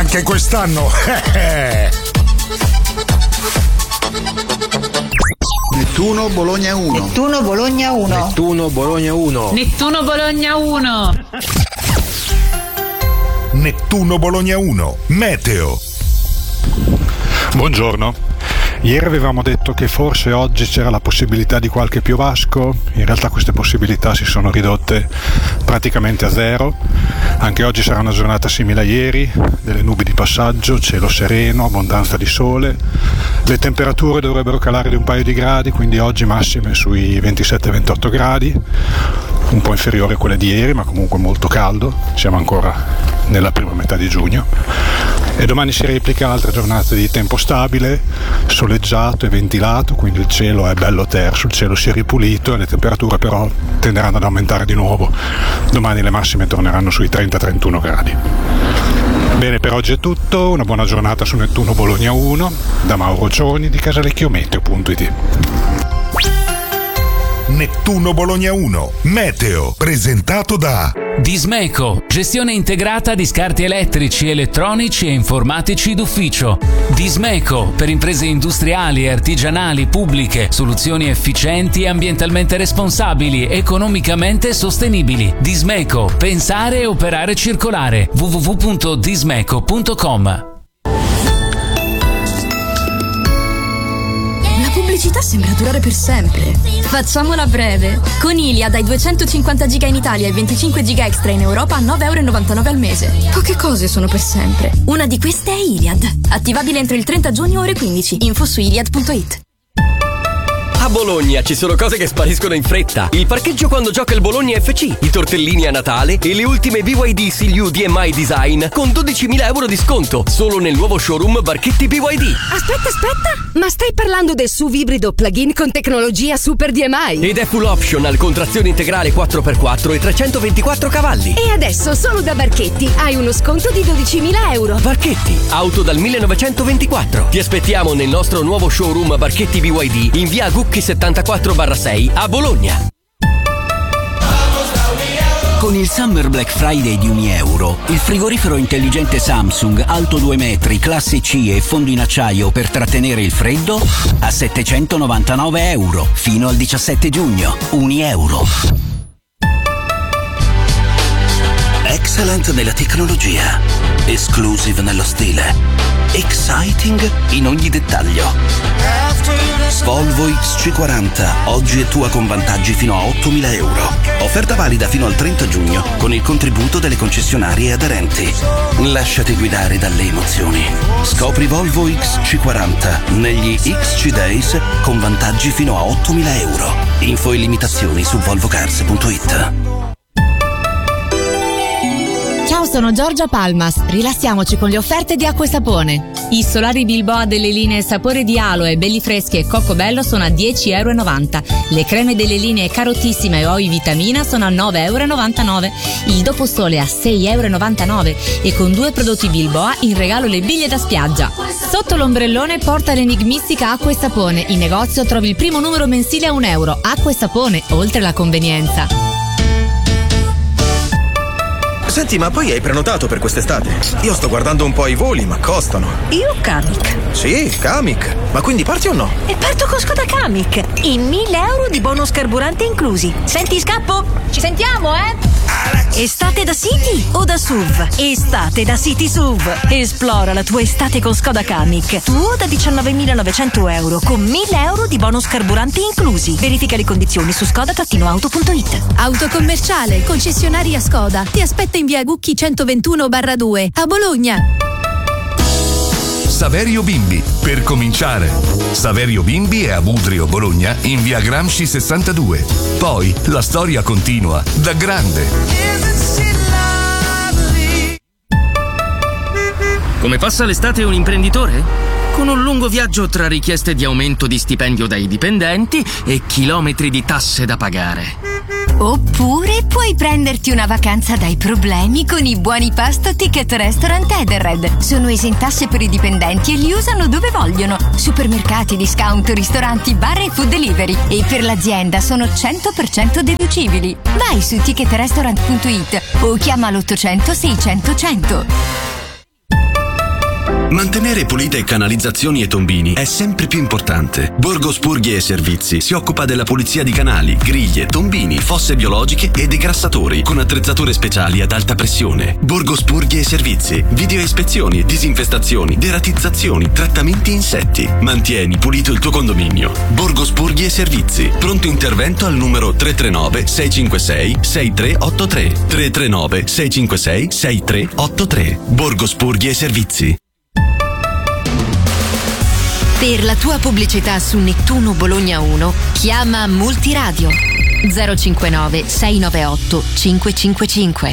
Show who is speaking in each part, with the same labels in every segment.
Speaker 1: anche quest'anno.
Speaker 2: Nettuno Bologna 1.
Speaker 3: Nettuno Bologna 1.
Speaker 4: Nettuno Bologna 1.
Speaker 5: Nettuno Bologna 1.
Speaker 1: Nettuno Bologna 1. Meteo.
Speaker 6: Buongiorno. Ieri avevamo detto che forse oggi c'era la possibilità di qualche piovasco, in realtà queste possibilità si sono ridotte praticamente a zero. Anche oggi sarà una giornata simile a ieri, delle nubi di passaggio, cielo sereno, abbondanza di sole. Le temperature dovrebbero calare di un paio di gradi, quindi oggi massime sui 27-28 gradi, un po' inferiore a quelle di ieri, ma comunque molto caldo, siamo ancora nella prima metà di giugno. E domani si replica altre giornate di tempo stabile, soleggiato e ventilato, quindi il cielo è bello terso, il cielo si è ripulito e le temperature però tenderanno ad aumentare di nuovo. Domani le massime torneranno sui 30-31 gradi. Bene, per oggi è tutto, una buona giornata su Nettuno Bologna 1, da Mauro Cioni di Casalecchiometeo.it.
Speaker 1: Nettuno Bologna 1. Meteo. Presentato da
Speaker 7: Dismeco, gestione integrata di scarti elettrici, elettronici e informatici d'ufficio. Dismeco, per imprese industriali, artigianali, pubbliche, soluzioni efficienti e ambientalmente responsabili, economicamente sostenibili. Dismeco, pensare e operare circolare. www.dismeco.com.
Speaker 8: La pubblicità sembra durare per sempre. Facciamola breve. Con Iliad hai 250 giga in Italia e 25 giga extra in Europa a 9,99 € al mese. Poche cose sono per sempre. Una di queste è Iliad. Attivabile entro il 30 giugno ore 15. Info su iliad.it.
Speaker 9: A Bologna ci sono cose che spariscono in fretta. Il parcheggio quando gioca il Bologna FC, i tortellini a Natale e le ultime BYD CLU DMI Design con 12.000 euro di sconto solo nel nuovo showroom Barchetti BYD.
Speaker 10: Aspetta, ma stai parlando del SUV ibrido plug-in con tecnologia Super DMI?
Speaker 9: Ed è full optional con trazione integrale 4x4 e 324 cavalli.
Speaker 10: E adesso solo da Barchetti hai uno sconto di 12.000 euro.
Speaker 9: Barchetti, auto dal 1924. Ti aspettiamo nel nostro nuovo showroom Barchetti BYD in via Gucchi 74/6 a Bologna.
Speaker 11: Con il Summer Black Friday di €1, il frigorifero intelligente Samsung alto 2 metri, classe C e fondo in acciaio per trattenere il freddo a €799 fino al 17 giugno. €1. Excellent nella tecnologia, exclusive nello stile, exciting in ogni dettaglio. Volvo XC40, oggi è tua con vantaggi fino a €8.000. Offerta valida fino al 30 giugno con il contributo delle concessionarie aderenti. Lasciati guidare dalle emozioni. Scopri Volvo XC40 negli XC Days con vantaggi fino a €8.000. Info e limitazioni su volvocars.it.
Speaker 12: Ciao, sono Giorgia Palmas. Rilassiamoci con le offerte di Acqua e Sapone. I solari Bilboa delle linee Sapore di Aloe, Belli Freschi e Coccobello sono a €10,90. Le creme delle linee Carotissima e Oi Vitamina sono a €9,99. Il Doposole a €6,99 e con 2 prodotti Bilboa in regalo le biglie da spiaggia. Sotto l'ombrellone porta l'enigmistica Acqua e Sapone. In negozio trovi il primo numero mensile a €1. Acqua e Sapone, oltre la convenienza.
Speaker 13: Senti, ma poi hai prenotato per quest'estate? Io sto guardando un po' i voli, ma costano.
Speaker 14: Io Kamiq.
Speaker 13: Sì, Kamiq. Ma quindi parti o no?
Speaker 14: E parto con Skoda Kamiq. E €1.000 di bonus carburante inclusi. Senti, scappo? Ci sentiamo, Estate da City o da SUV? Estate da City SUV. Esplora la tua estate con Skoda Kamiq. Tuo da €19.900 con €1.000 di bonus carburante inclusi. Verifica le condizioni su skoda-auto.it.
Speaker 8: Auto commerciale, concessionaria Skoda. Ti aspetta in via Gucchi 121/2 a Bologna.
Speaker 15: Saverio Bimbi, per cominciare. Saverio Bimbi è a Budrio, Bologna, in via Gramsci 62. Poi la storia continua da grande.
Speaker 16: Come passa l'estate un imprenditore? Con un lungo viaggio tra richieste di aumento di stipendio dai dipendenti e chilometri di tasse da pagare.
Speaker 17: Oppure puoi prenderti una vacanza dai problemi con i buoni pasto Ticket Restaurant Edenred. Sono esentasse per i dipendenti e li usano dove vogliono. Supermercati, discount, ristoranti, bar e food delivery. E per l'azienda sono 100% deducibili. Vai su ticketrestaurant.it o chiama l'800 600 100.
Speaker 11: Mantenere pulite canalizzazioni e tombini è sempre più importante. Borgo Spurghi e Servizi si occupa della pulizia di canali, griglie, tombini, fosse biologiche e degrassatori con attrezzature speciali ad alta pressione. Borgo Spurghi e Servizi. Video ispezioni, disinfestazioni, deratizzazioni, trattamenti insetti. Mantieni pulito il tuo condominio. Borgo Spurghi e Servizi. Pronto intervento al numero 339 656 6383. 339 656 6383. Borgo Spurghi e Servizi.
Speaker 17: Per la tua pubblicità su Nettuno Bologna 1, chiama Multiradio 059 698 555.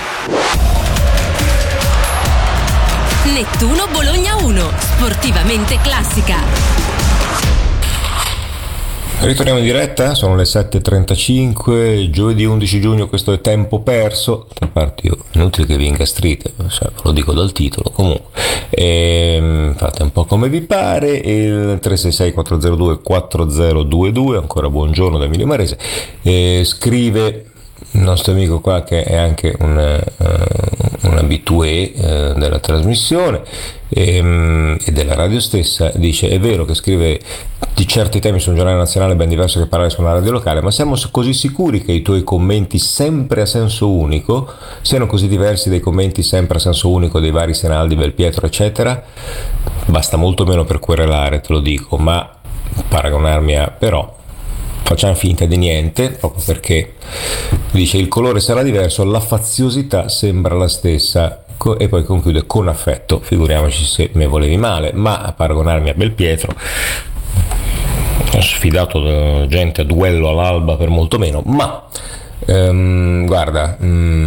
Speaker 17: Nettuno Bologna 1, sportivamente classica.
Speaker 3: Ritorniamo in diretta, sono le 7.35, giovedì 11 giugno, questo è Tempo Perso. A parte io, inutile che vi incastrite, lo dico dal titolo, comunque fate un po' come vi pare. Il 366-402-4022, ancora buongiorno da Emilio Marese. Scrive il nostro amico qua, che è anche un abitué della trasmissione e della radio stessa, dice: è vero che scrive di certi temi su un giornale nazionale ben diverso che parlare su una radio locale, ma siamo così sicuri che i tuoi commenti sempre a senso unico siano così diversi dai commenti sempre a senso unico dei vari Senaldi, Belpietro eccetera? Basta molto meno per querelare, te lo dico, ma paragonarmi a... però facciamo finta di niente, proprio perché dice il colore sarà diverso, la faziosità sembra la stessa, e poi conclude con affetto, figuriamoci se me volevi male, ma a paragonarmi a Belpietro ho sfidato gente a duello all'alba per molto meno, ma guarda,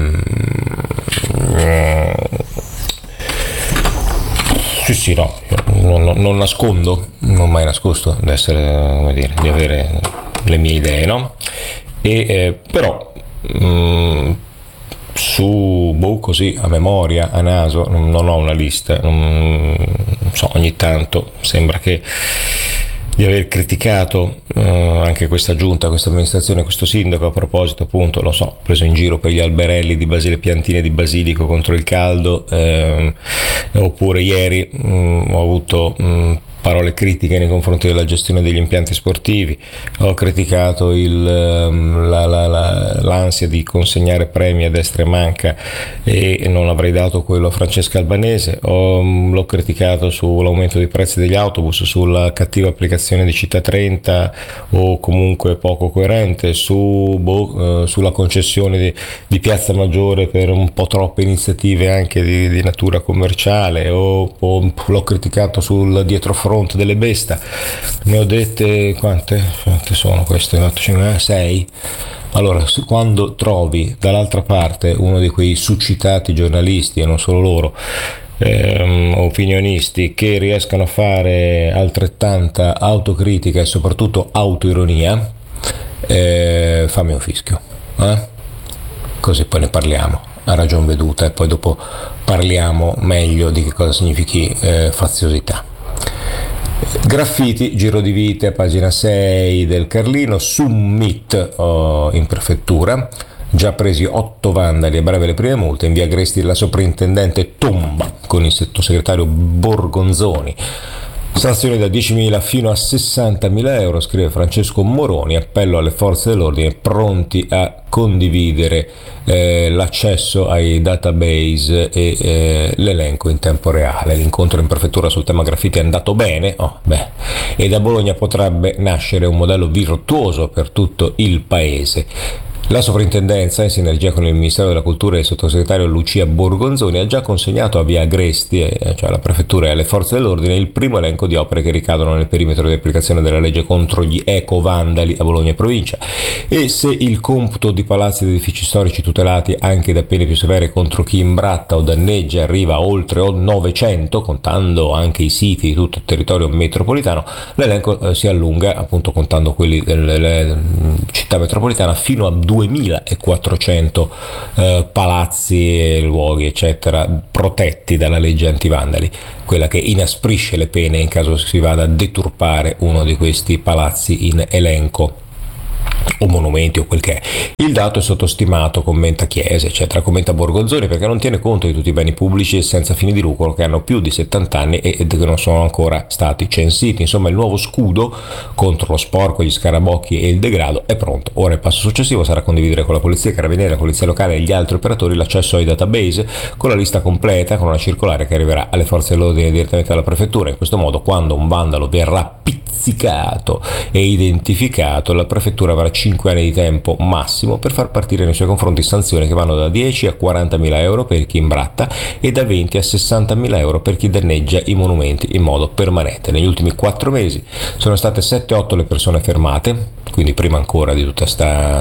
Speaker 3: sì, no, non nascondo, non ho mai nascosto di essere, come dire, di avere le mie idee, no? E però su così a memoria, a naso, non ho una lista, non so, ogni tanto sembra che di aver criticato anche questa giunta, questa amministrazione, questo sindaco, a proposito appunto, lo so, preso in giro per gli alberelli di Basile, piantine di basilico contro il caldo, oppure ieri ho avuto parole critiche nei confronti della gestione degli impianti sportivi, ho criticato l'ansia di consegnare premi a destra e manca e non avrei dato quello a Francesca Albanese, l'ho criticato sull'aumento dei prezzi degli autobus, sulla cattiva applicazione di Città 30 o comunque poco coerente, sulla concessione di Piazza Maggiore per un po' troppe iniziative anche di natura commerciale, o l'ho criticato sul dietrofront delle Besta. Ne ho dette quante sono queste? 6. Allora, quando trovi dall'altra parte uno di quei suscitati giornalisti, e non solo loro, opinionisti, che riescano a fare altrettanta autocritica e soprattutto autoironia, fammi un fischio, così poi ne parliamo a ragion veduta e poi dopo parliamo meglio di che cosa significhi faziosità. Graffiti, giro di vite, pagina 6 del Carlino, Summit in prefettura, già presi 8 vandali, a breve le prime multe, in via Agresti la soprintendente tomba con il sottosegretario Borgonzoni. Sanzioni da 10.000 fino a 60.000 euro, scrive Francesco Moroni, appello alle forze dell'ordine pronti a condividere l'accesso ai database e l'elenco in tempo reale. L'incontro in prefettura sul tema graffiti è andato bene, e da Bologna potrebbe nascere un modello virtuoso per tutto il paese. La sovrintendenza, in sinergia con il Ministero della Cultura e il sottosegretario Lucia Borgonzoni, ha già consegnato a via Agresti, cioè alla prefettura e alle forze dell'ordine, il primo elenco di opere che ricadono nel perimetro di applicazione della legge contro gli ecovandali a Bologna e provincia. E se il computo di palazzi ed edifici storici tutelati anche da pene più severe contro chi imbratta o danneggia arriva a oltre 900, contando anche i siti di tutto il territorio metropolitano, l'elenco si allunga, appunto contando quelli delle città metropolitana, fino a 2.400 palazzi e luoghi eccetera protetti dalla legge antivandali, quella che inasprisce le pene in caso si vada a deturpare uno di questi palazzi in elenco. o monumenti o quel che è. Il dato è sottostimato, commenta Chiesa, eccetera, commenta Borgonzoni, perché non tiene conto di tutti i beni pubblici senza fini di lucro che hanno più di 70 anni e che non sono ancora stati censiti. Insomma, il nuovo scudo contro lo sporco, gli scarabocchi e il degrado è pronto. Ora il passo successivo sarà condividere con la polizia, i carabinieri, la polizia locale e gli altri operatori l'accesso ai database con la lista completa, con una circolare che arriverà alle forze dell'ordine direttamente dalla prefettura. In questo modo, quando un vandalo verrà pizzicato e identificato, la prefettura avrà 5 anni di tempo massimo per far partire nei suoi confronti sanzioni che vanno da 10 a 40.000 euro per chi imbratta e da 20 a 60.000 euro per chi danneggia i monumenti in modo permanente. Negli ultimi 4 mesi sono state 7-8 le persone fermate, quindi prima ancora di tutta sta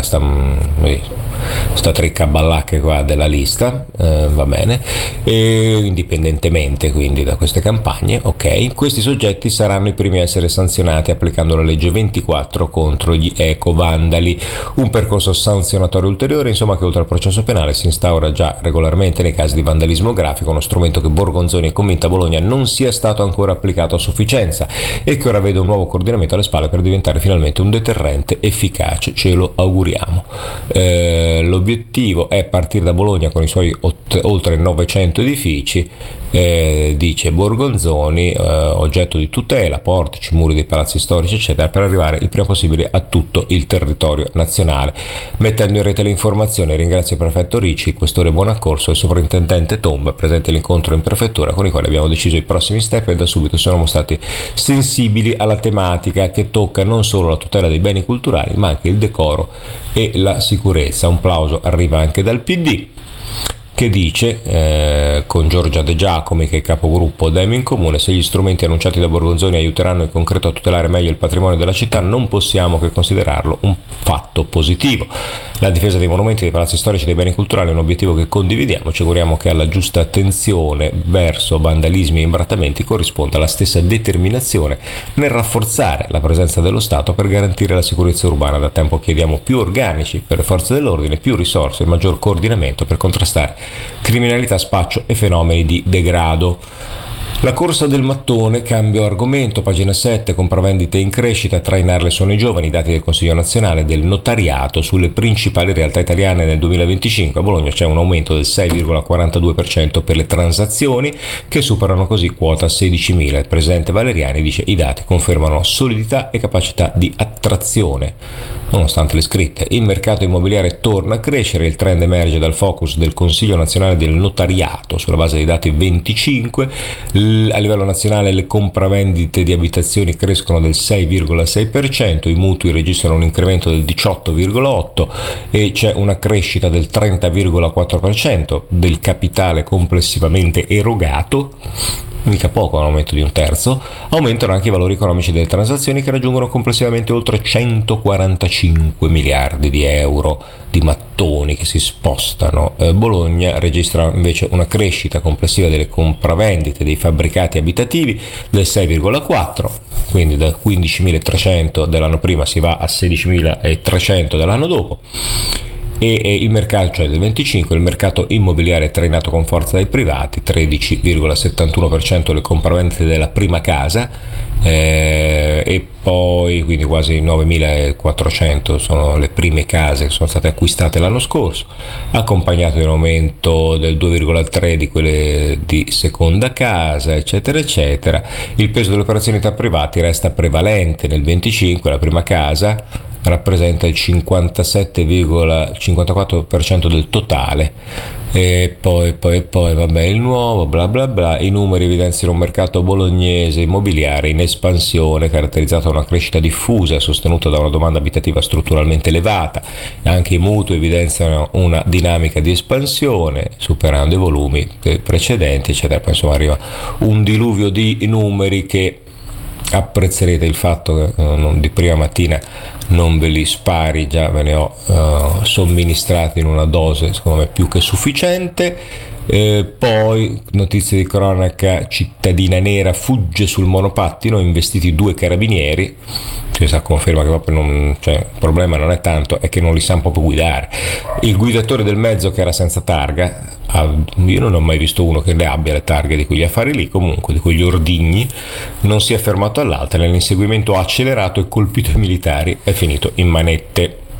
Speaker 3: triccaballacche qua della lista, va bene, e indipendentemente quindi da queste campagne, ok, questi soggetti saranno i primi a essere sanzionati applicando la legge 24 contro gli ecovandali, un percorso sanzionatorio ulteriore, insomma, che oltre al processo penale si instaura già regolarmente nei casi di vandalismo grafico, uno strumento che Borgonzoni è convinta a Bologna non sia stato ancora applicato a sufficienza e che ora vede un nuovo coordinamento alle spalle per diventare finalmente un deterrente efficace, ce lo auguriamo. L'obiettivo è partire da Bologna con i suoi oltre 900 edifici, dice Borgonzoni, oggetto di tutela, portici, muri dei palazzi storici eccetera, per arrivare il prima possibile a tutto il territorio nazionale. Mettendo in rete le informazioni, ringrazio il prefetto Ricci, il questore Buonaccorso e il sovrintendente Tomba presente all'incontro in prefettura, con i quali abbiamo deciso i prossimi step e da subito siamo stati sensibili alla tematica che tocca non solo la tutela dei beni culturali ma anche il decoro e la sicurezza. Un plauso arriva anche dal PD, che dice, con Giorgia De Giacomi che è capogruppo Dem in Comune, se gli strumenti annunciati da Borgonzoni aiuteranno in concreto a tutelare meglio il patrimonio della città non possiamo che considerarlo un fatto positivo. La difesa dei monumenti, dei palazzi storici e dei beni culturali è un obiettivo che condividiamo, ci auguriamo che alla giusta attenzione verso vandalismi e imbrattamenti corrisponda la stessa determinazione nel rafforzare la presenza dello Stato per garantire la sicurezza urbana. Da tempo chiediamo più organici per le forze dell'ordine, più risorse e maggior coordinamento per contrastare criminalità, spaccio e fenomeni di degrado. La corsa del mattone, cambio argomento, pagina 7, compravendite in crescita, a trainarle sono i giovani, i dati del Consiglio nazionale del notariato sulle principali realtà italiane nel 2025. A Bologna c'è un aumento del 6,42% per le transazioni che superano così quota 16.000. Il presidente Valeriani dice i dati confermano solidità e capacità di attrazione. Nonostante le scritte, il mercato immobiliare torna a crescere, il trend emerge dal focus del Consiglio nazionale del notariato sulla base dei dati 25. A livello nazionale le compravendite di abitazioni crescono del 6,6%, i mutui registrano un incremento del 18,8% e c'è una crescita del 30,4% del capitale complessivamente erogato. Mica poco, un aumento di un terzo. Aumentano anche i valori economici delle transazioni che raggiungono complessivamente oltre 145 miliardi di euro di mattoni che si spostano. Bologna registra invece una crescita complessiva delle compravendite dei fabbricati abitativi del 6,4%, quindi da 15.300 dell'anno prima si va a 16.300 dell'anno dopo. E il mercato, cioè del 25, il mercato immobiliare è trainato con forza dai privati, 13,71% le compravendite della prima casa, e poi quindi quasi 9.400 sono le prime case che sono state acquistate l'anno scorso, accompagnato di un aumento del 2,3% di quelle di seconda casa, eccetera eccetera. Il peso delle operazioni tra privati resta prevalente nel 25, la prima casa rappresenta il 57,54% del totale, e poi vabbè, il nuovo bla bla bla. I numeri evidenziano un mercato bolognese immobiliare in espansione caratterizzato da una crescita diffusa sostenuta da una domanda abitativa strutturalmente elevata. Anche i mutui evidenziano una dinamica di espansione superando i volumi precedenti, eccetera. Poi insomma arriva un diluvio di numeri che apprezzerete il fatto che di prima mattina non ve li spari, già ve ne ho somministrati in una dose secondo me più che sufficiente. Poi notizie di cronaca, cittadina nera fugge sul monopattino, investiti 2 carabinieri. Questa conferma che proprio il problema non è tanto, è che non li sa proprio guidare. Il guidatore del mezzo, che era senza targa, io non ho mai visto uno che le abbia le targhe di quegli affari lì, comunque di quegli ordigni, non si è fermato all'alta, nell'inseguimento ha accelerato e colpito i militari, è finito in manette.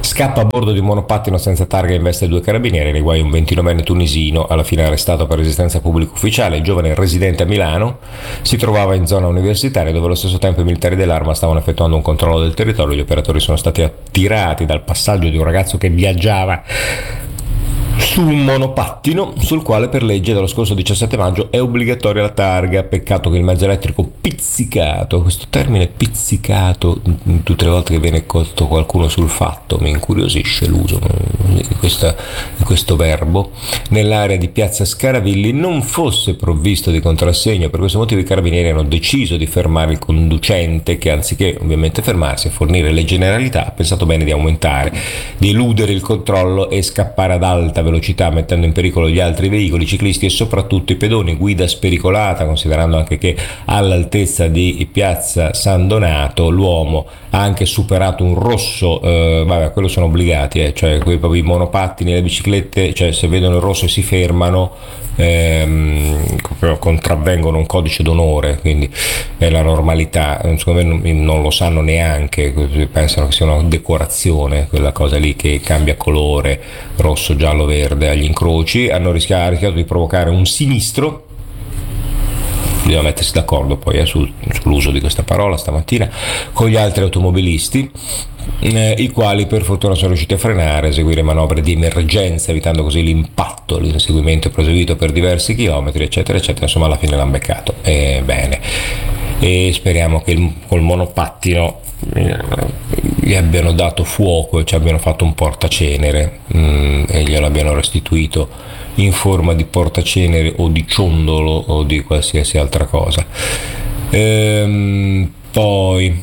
Speaker 3: Scappa a bordo di un monopattino senza targa e investe 2 carabinieri, nei guai un 29enne tunisino, alla fine arrestato per resistenza pubblica ufficiale. Il giovane residente a Milano si trovava in zona universitaria dove allo stesso tempo i militari dell'Arma stavano effettuando un controllo del territorio. Gli operatori sono stati attirati dal passaggio di un ragazzo che viaggiava su un monopattino sul quale per legge dallo scorso 17 maggio è obbligatoria la targa. Peccato che il mezzo elettrico pizzicato, questo termine pizzicato, tutte le volte che viene colto qualcuno sul fatto mi incuriosisce l'uso di questo verbo, nell'area di piazza Scaravilli non fosse provvisto di contrassegno. Per questo motivo i carabinieri hanno deciso di fermare il conducente che, anziché ovviamente fermarsi e fornire le generalità, ha pensato bene di aumentare, di eludere il controllo e scappare ad alta velocità, mettendo in pericolo gli altri veicoli, i ciclisti e soprattutto i pedoni. Guida spericolata, considerando anche che all'altezza di piazza San Donato l'uomo ha anche superato un rosso, quello sono obbligati, cioè quei proprio i monopattini e le biciclette, cioè se vedono il rosso si fermano, contravvengono un codice d'onore, quindi è la normalità. Secondo me non lo sanno neanche, pensano che sia una decorazione quella cosa lì che cambia colore, rosso, giallo, verde agli incroci. Hanno rischiato di provocare un sinistro. Bisogna mettersi d'accordo poi sull'uso di questa parola stamattina con gli altri automobilisti, i quali per fortuna sono riusciti a frenare, a eseguire manovre di emergenza, evitando così l'impatto. L'inseguimento è proseguito per diversi chilometri, eccetera eccetera. Insomma, alla fine l'hanno beccato. Bene, e speriamo che col monopattino gli abbiano dato fuoco e ci abbiano fatto un portacenere e glielo abbiano restituito in forma di portacenere o di ciondolo o di qualsiasi altra cosa. Poi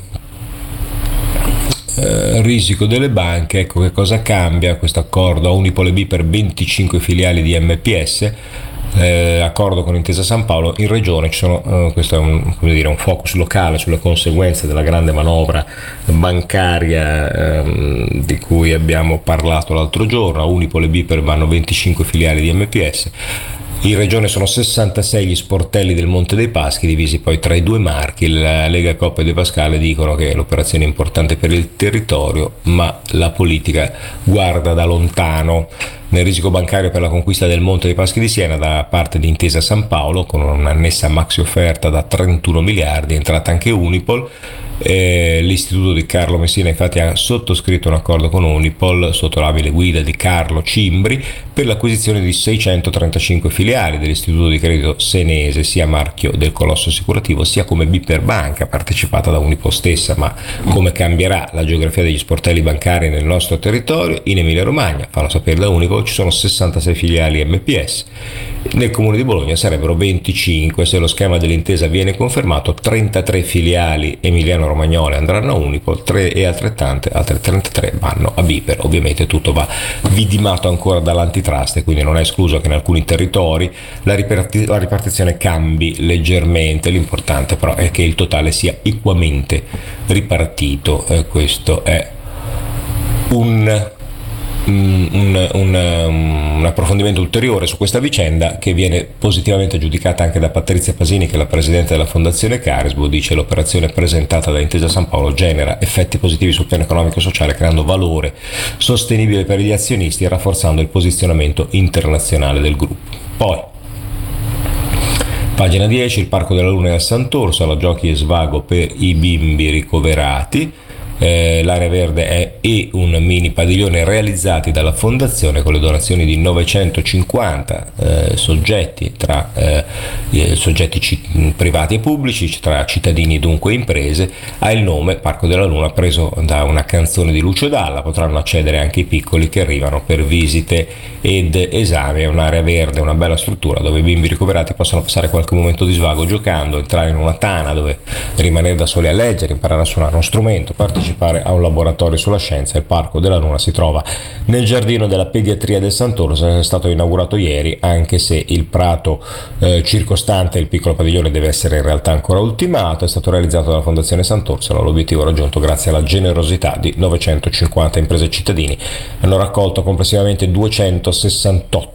Speaker 3: risico delle banche, ecco che cosa cambia questo accordo a Unipol e B per 25 filiali di MPS. Accordo con Intesa San Paolo. In regione ci sono, questo è un focus locale sulle conseguenze della grande manovra bancaria di cui abbiamo parlato l'altro giorno. A Unipol e Biper vanno 25 filiali di MPS. In regione sono 66 gli sportelli del Monte dei Paschi, divisi poi tra i due marchi. La Lega Coop e De Pascale dicono che l'operazione è importante per il territorio, ma la politica guarda da lontano. Nel risico bancario per la conquista del Monte dei Paschi di Siena da parte di Intesa San Paolo, con un'annessa maxi offerta da 31 miliardi, è entrata anche Unipol. L'istituto di Carlo Messina infatti ha sottoscritto un accordo con Unipol sotto l'abile guida di Carlo Cimbri per l'acquisizione di 635 filiali dell'istituto di credito senese, sia marchio del colosso assicurativo sia come Biper Banca, partecipata da Unipol stessa. Ma come cambierà la geografia degli sportelli bancari nel nostro territorio? In Emilia Romagna, fanno sapere da Unipol, ci sono 66 filiali MPS. Nel comune di Bologna sarebbero 25, se lo schema dell'intesa viene confermato 33 filiali emiliano-romagnole andranno a Unipol, 3 e altre 33 vanno a Biper. Ovviamente tutto va vidimato ancora dall'antitrust e quindi non è escluso che in alcuni territori la ripartizione cambi leggermente. L'importante però è che il totale sia equamente ripartito. Questo è un approfondimento ulteriore su questa vicenda, che viene positivamente giudicata anche da Patrizia Pasini, che è la presidente della Fondazione Carisbo. Dice: l'operazione presentata da Intesa San Paolo genera effetti positivi sul piano economico e sociale, creando valore sostenibile per gli azionisti e rafforzando il posizionamento internazionale del gruppo. Poi pagina 10, il Parco della Luna è a Sant'Orso, alla giochi e svago per i bimbi ricoverati. L'area verde è un mini padiglione realizzati dalla fondazione con le donazioni di 950 soggetti, tra soggetti privati e pubblici, tra cittadini dunque e imprese. Ha il nome Parco della Luna preso da una canzone di Lucio Dalla. Potranno accedere anche i piccoli che arrivano per visite ed esami. È un'area verde, una bella struttura dove i bimbi ricoverati possono passare qualche momento di svago giocando, entrare in una tana dove rimanere da soli a leggere, imparare a suonare uno strumento, partecipare a un laboratorio sulla scienza. Il Parco della Luna si trova nel giardino della pediatria del Sant'Orso, è stato inaugurato ieri, anche se il prato circostante il piccolo padiglione deve essere in realtà ancora ultimato. È stato realizzato dalla Fondazione Sant'Orso, l'obiettivo raggiunto grazie alla generosità di 950 imprese e cittadini. Hanno raccolto complessivamente 268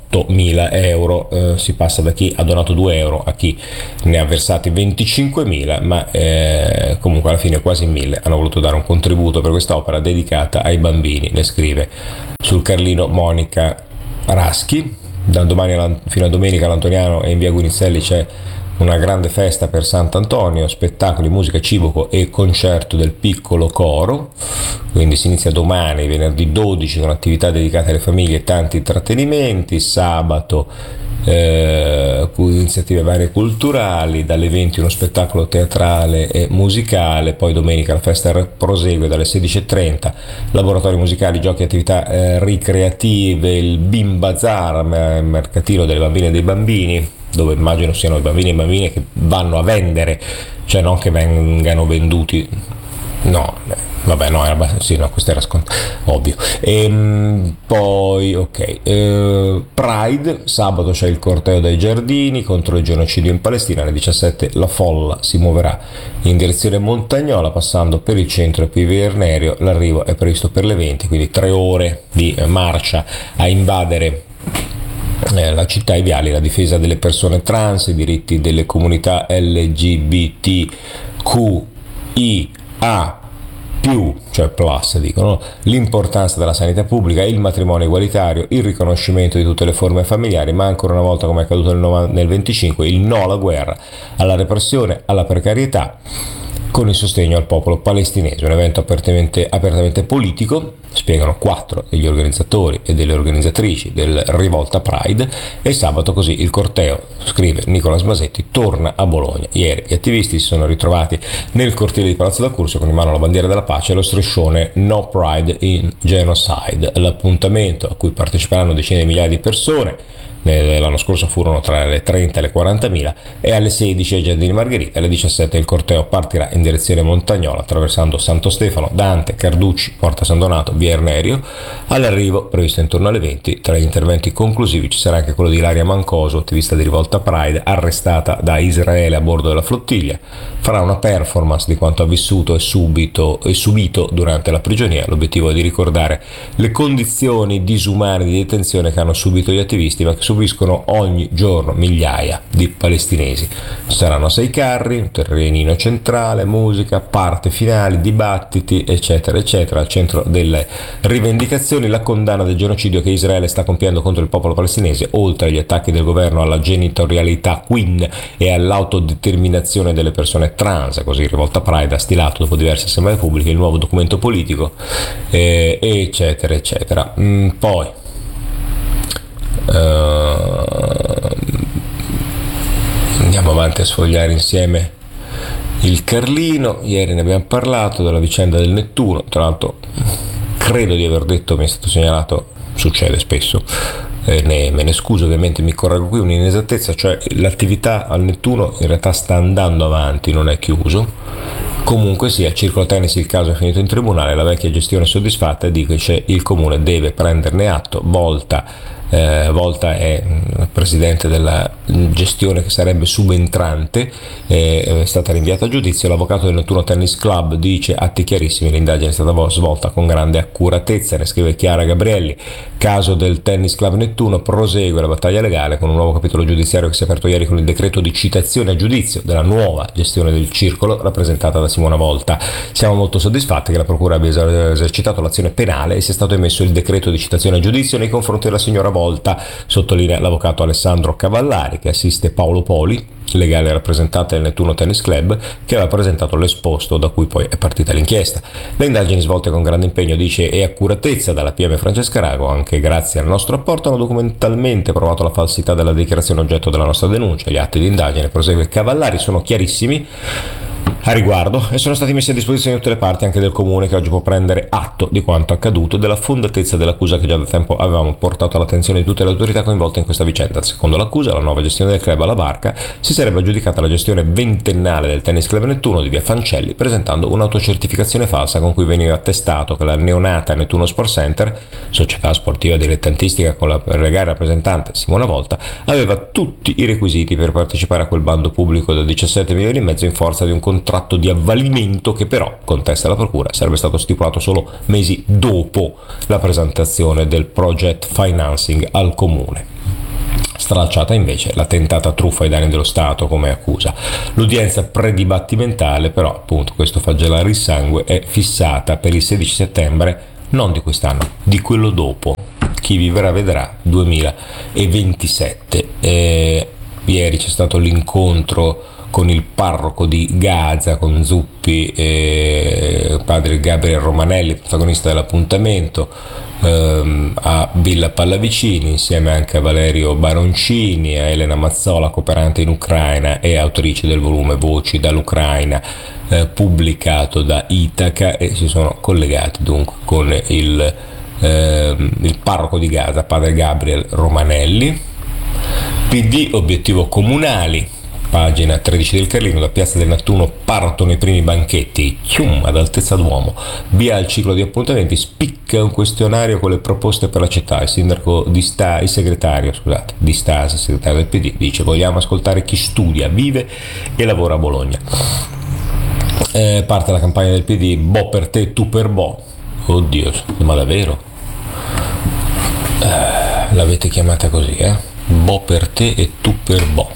Speaker 3: 8.000 euro. Si passa da chi ha donato 2 euro a chi ne ha versati 25.000, ma comunque alla fine quasi 1.000 hanno voluto dare un contributo per quest'opera dedicata ai bambini, ne scrive sul Carlino Monica Raschi. Da domani fino a domenica all'Antoniano e in via Guinizelli c'è una grande festa per Sant'Antonio, spettacoli, musica, cibo e concerto del piccolo coro. Quindi si inizia domani, venerdì 12, con attività dedicate alle famiglie e tanti intrattenimenti. Sabato iniziative varie culturali, dalle 20 uno spettacolo teatrale e musicale, poi domenica la festa prosegue dalle 16.30, laboratori musicali, giochi e attività ricreative, il Bim Bazar, mercatino delle bambine e dei bambini, dove immagino siano i bambini e bambine che vanno a vendere, cioè non che vengano venduti, no, vabbè, no, questo era ovvio. Poi Pride, sabato c'è il corteo dai giardini contro il genocidio in Palestina, alle 17 la folla si muoverà in direzione Montagnola passando per il centro e Pieve Irnerio, l'arrivo è previsto per le 20, quindi 3 ore di marcia a invadere la città, i viali, la difesa delle persone trans, i diritti delle comunità LGBTQIA+, cioè plus dicono, l'importanza della sanità pubblica, il matrimonio egualitario, il riconoscimento di tutte le forme familiari, ma ancora una volta, come è accaduto nel 25, il no alla guerra, alla repressione, alla precarietà, con il sostegno al popolo palestinese. Un evento apertamente politico, spiegano 4 degli organizzatori e delle organizzatrici del Rivolta Pride, e sabato così il corteo, scrive Nicola Masetti, torna a Bologna. Ieri gli attivisti si sono ritrovati nel cortile di Palazzo d'Accursio con in mano la bandiera della pace e lo striscione No Pride in Genocide. L'appuntamento, a cui parteciperanno decine di migliaia di persone, l'anno scorso furono tra le 30 e le 40.000, e alle 16 ai Giardini Margherita, alle 17 il corteo partirà in direzione Montagnola attraversando Santo Stefano, Dante, Carducci, Porta San Donato, via Irnerio. All'arrivo, previsto intorno alle 20, tra gli interventi conclusivi ci sarà anche quello di Ilaria Mancoso, attivista di Rivolta Pride, arrestata da Israele a bordo della flottiglia. Farà una performance di quanto ha vissuto e subito durante la prigionia. L'obiettivo è di ricordare le condizioni disumane di detenzione che hanno subito gli attivisti, ma che subiscono ogni giorno migliaia di palestinesi. Ci saranno 6 carri, un terrenino centrale, musica, parte finali, dibattiti, eccetera eccetera. Al centro delle rivendicazioni la condanna del genocidio che Israele sta compiendo contro il popolo palestinese, oltre agli attacchi del governo alla genitorialità queen e all'autodeterminazione delle persone trans. Così Rivolta Pride ha stilato, dopo diverse assemblee pubbliche, il nuovo documento politico, eccetera eccetera. Poi andiamo avanti a sfogliare insieme il Carlino. Ieri ne abbiamo parlato della vicenda del Nettuno, tra l'altro credo di aver detto, mi è stato segnalato, succede spesso, me ne scuso, ovviamente mi correggo qui, un'inesattezza, cioè l'attività al Nettuno in realtà sta andando avanti, non è chiuso. Comunque sia, Circolo Tennis, il caso è finito in tribunale, la vecchia gestione è soddisfatta e dice il comune deve prenderne atto. Volta è il presidente della gestione che sarebbe subentrante, è stata rinviata a giudizio. L'avvocato del Nettuno Tennis Club dice atti chiarissimi, l'indagine è stata svolta con grande accuratezza, ne scrive Chiara Gabrielli. Caso del Tennis Club Nettuno, prosegue la battaglia legale con un nuovo capitolo giudiziario che si è aperto ieri con il decreto di citazione a giudizio della nuova gestione del circolo rappresentata da Simona Volta. Siamo molto soddisfatti che la procura abbia esercitato l'azione penale e sia stato emesso il decreto di citazione a giudizio nei confronti della signora Volta, sottolinea l'avvocato Alessandro Cavallari, che assiste Paolo Poli, legale rappresentante del Nettuno Tennis Club, che aveva presentato l'esposto da cui poi è partita l'inchiesta. Le indagini svolte con grande impegno, dice, e accuratezza dalla PM Francesca Rago, anche grazie al nostro apporto, hanno documentalmente provato la falsità della dichiarazione oggetto della nostra denuncia. Gli atti di indagine, prosegue Cavallari, sono chiarissimi a riguardo e sono stati messi a disposizione di tutte le parti, anche del comune, che oggi può prendere atto di quanto accaduto e della fondatezza dell'accusa che già da tempo avevamo portato all'attenzione di tutte le autorità coinvolte in questa vicenda. Secondo l'accusa, la nuova gestione del club alla Barca si sarebbe aggiudicata la gestione ventennale del Tennis Club Nettuno di via Fancelli, presentando un'autocertificazione falsa con cui veniva attestato che la neonata Nettuno Sport Center, società sportiva dilettantistica con la legale rappresentante Simona Volta, aveva tutti i requisiti per partecipare a quel bando pubblico da 17 milioni e mezzo in forza di un contratto di avvalimento che però, contesta la procura, sarebbe stato stipulato solo mesi dopo la presentazione del project financing al comune. stralciata invece la tentata truffa ai danni dello Stato come accusa. L'udienza predibattimentale, però, appunto, questo fa gelare il sangue, è fissata per il 16 settembre, non di quest'anno, di quello dopo. Chi vivrà vedrà, 2027. Ieri c'è stato l'incontro con il parroco di Gaza, con Zuppi, padre Gabriel Romanelli, protagonista dell'appuntamento, a Villa Pallavicini, insieme anche a Valerio Baroncini, a Elena Mazzola, cooperante in Ucraina e autrice del volume Voci dall'Ucraina, pubblicato da Itaca, e si sono collegati dunque con il parroco di Gaza, padre Gabriel Romanelli. PD, obiettivo comunali. Pagina 13 del Carlino, da Piazza del Nettuno partono i primi banchetti, ad altezza d'uomo. Via al ciclo di appuntamenti, spicca un questionario con le proposte per la città. Il segretario del PD, dice: vogliamo ascoltare chi studia, vive e lavora a Bologna. Parte la campagna del PD, Bo per te, tu per Bo. Oddio, ma davvero? L'avete chiamata così, Bo per te e tu per Bo.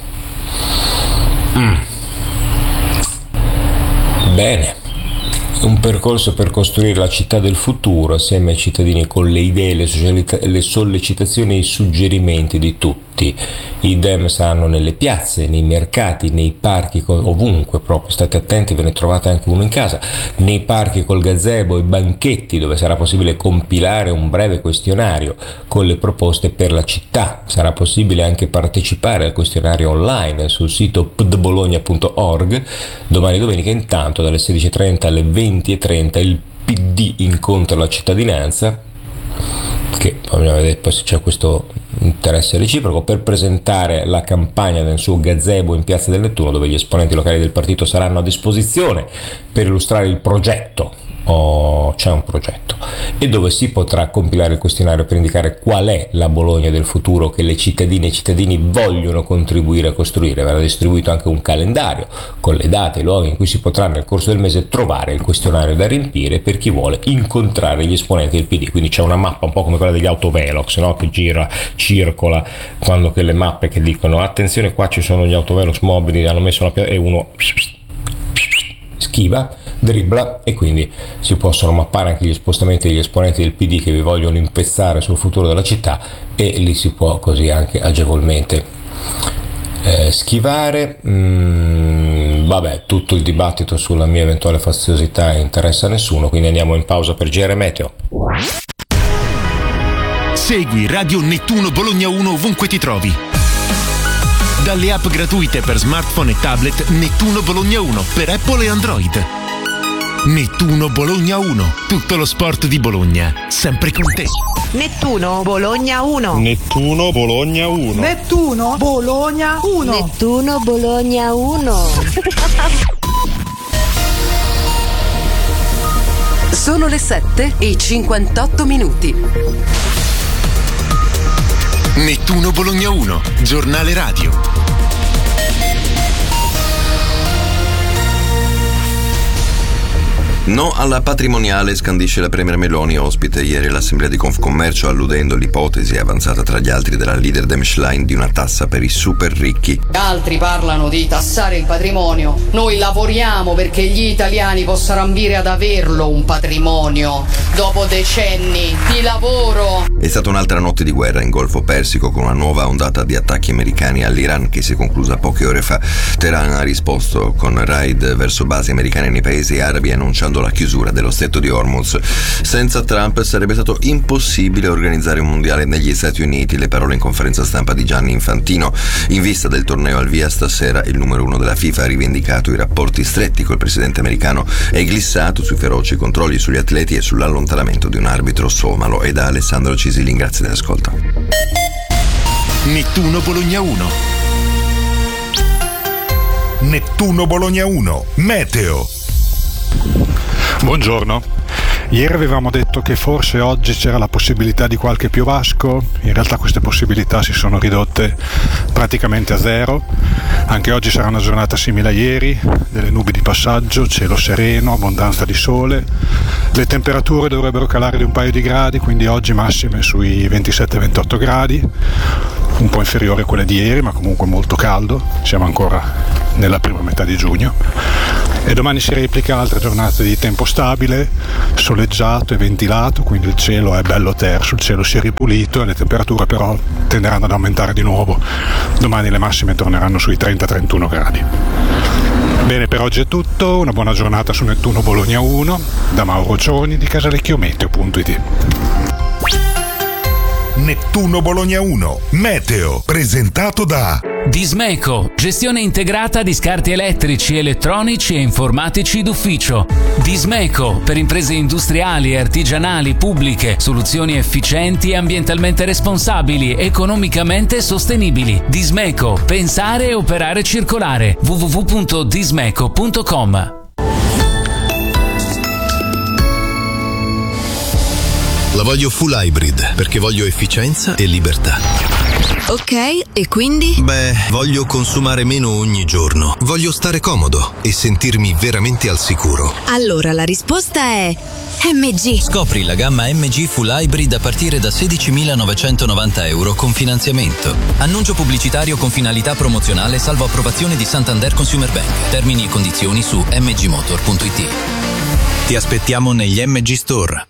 Speaker 3: Bene, un percorso per costruire la città del futuro assieme ai cittadini, con le idee, le sollecitazioni e i suggerimenti di tutti. I Dem saranno nelle piazze, nei mercati, nei parchi, ovunque proprio, state attenti, ve ne trovate anche uno in casa, nei parchi col gazebo, i banchetti dove sarà possibile compilare un breve questionario con le proposte per la città. Sarà possibile anche partecipare al questionario online sul sito pdbologna.org. Domani domenica, intanto, dalle 16:30 alle 20:30 il PD incontra la cittadinanza, che bisogna vedere poi se c'è questo interesse reciproco, per presentare la campagna nel suo gazebo in Piazza del Nettuno, dove gli esponenti locali del partito saranno a disposizione per illustrare il progetto. C'è un progetto, e dove si potrà compilare il questionario per indicare qual è la Bologna del futuro che le cittadine e i cittadini vogliono contribuire a costruire. Verrà distribuito anche un calendario con le date e i luoghi in cui si potrà nel corso del mese trovare il questionario da riempire per chi vuole incontrare gli esponenti del PD. Quindi c'è una mappa un po' come quella degli autovelox, no? Che circola, quando quelle mappe che dicono attenzione, qua ci sono gli autovelox mobili, hanno messo una e uno schiva, dribbla, e quindi si possono mappare anche gli spostamenti degli esponenti del PD che vi vogliono impezzare sul futuro della città, e lì si può così anche agevolmente schivare. Vabbè, tutto il dibattito sulla mia eventuale faziosità interessa a nessuno, quindi andiamo in pausa per GR Meteo.
Speaker 4: Segui Radio Nettuno Bologna 1 ovunque ti trovi. Dalle app gratuite per smartphone e tablet Nettuno Bologna 1 per Apple e Android. Nettuno Bologna 1, tutto lo sport di Bologna, sempre con te.
Speaker 18: Nettuno Bologna 1.
Speaker 6: Nettuno Bologna 1.
Speaker 18: Nettuno Bologna 1.
Speaker 19: Nettuno Bologna 1.
Speaker 20: Sono le 7:58.
Speaker 4: Nettuno Bologna 1, giornale radio.
Speaker 21: No alla patrimoniale, scandisce la premier Meloni, ospite ieri all'assemblea di Confcommercio, alludendo all'ipotesi avanzata tra gli altri dalla leader Dem Schlein di una tassa per i super ricchi.
Speaker 22: Altri parlano di tassare il patrimonio, noi lavoriamo perché gli italiani possano ambire ad averlo un patrimonio dopo decenni di lavoro.
Speaker 21: È stata un'altra notte di guerra in Golfo Persico, con una nuova ondata di attacchi americani all'Iran che si è conclusa poche ore fa. Teheran ha risposto con raid verso basi americane nei paesi arabi, annunciando la chiusura dello stretto di Hormuz. Senza Trump sarebbe stato impossibile organizzare un mondiale negli Stati Uniti, le parole in conferenza stampa di Gianni Infantino. In vista del torneo al via stasera, il numero 1 della FIFA ha rivendicato i rapporti stretti col presidente americano e glissato sui feroci controlli sugli atleti e sull'allontanamento di un arbitro somalo. E da Alessandro Cisilin, grazie dell'ascolto.
Speaker 4: Nettuno Bologna 1.
Speaker 1: Nettuno Bologna 1, Meteo.
Speaker 6: Buongiorno. Ieri avevamo detto che forse oggi c'era la possibilità di qualche piovasco, in realtà queste possibilità si sono ridotte praticamente a zero. Anche oggi sarà una giornata simile a ieri, delle nubi di passaggio, cielo sereno, abbondanza di sole. Le temperature dovrebbero calare di un paio di gradi, quindi oggi massime sui 27-28 gradi. un po' inferiore a quelle di ieri, ma comunque molto caldo, siamo ancora nella prima metà di giugno. E domani si replica altre giornate di tempo stabile, soleggiato e ventilato, quindi il cielo è bello terso, il cielo si è ripulito e le temperature però tenderanno ad aumentare di nuovo. Domani le massime torneranno sui 30-31 gradi. Bene, per oggi è tutto, una buona giornata su Nettuno Bologna 1, da Mauro Cioni di Casalecchiometeo.it.
Speaker 1: Nettuno Bologna 1, Meteo, presentato da
Speaker 7: Dismeco, gestione integrata di scarti elettrici, elettronici e informatici d'ufficio. Dismeco, per imprese industriali, artigianali, pubbliche, soluzioni efficienti e ambientalmente responsabili, economicamente sostenibili. Dismeco, pensare e operare circolare. www.dismeco.com.
Speaker 2: La voglio full hybrid perché voglio efficienza e libertà.
Speaker 10: Ok, e quindi?
Speaker 2: Beh, voglio consumare meno ogni giorno. Voglio stare comodo e sentirmi veramente al sicuro.
Speaker 10: Allora la risposta è MG.
Speaker 20: Scopri la gamma MG Full Hybrid a partire da 16.990 euro con finanziamento. Annuncio pubblicitario con finalità promozionale salvo approvazione di Santander Consumer Bank. Termini e condizioni su mgmotor.it. Ti aspettiamo negli MG Store.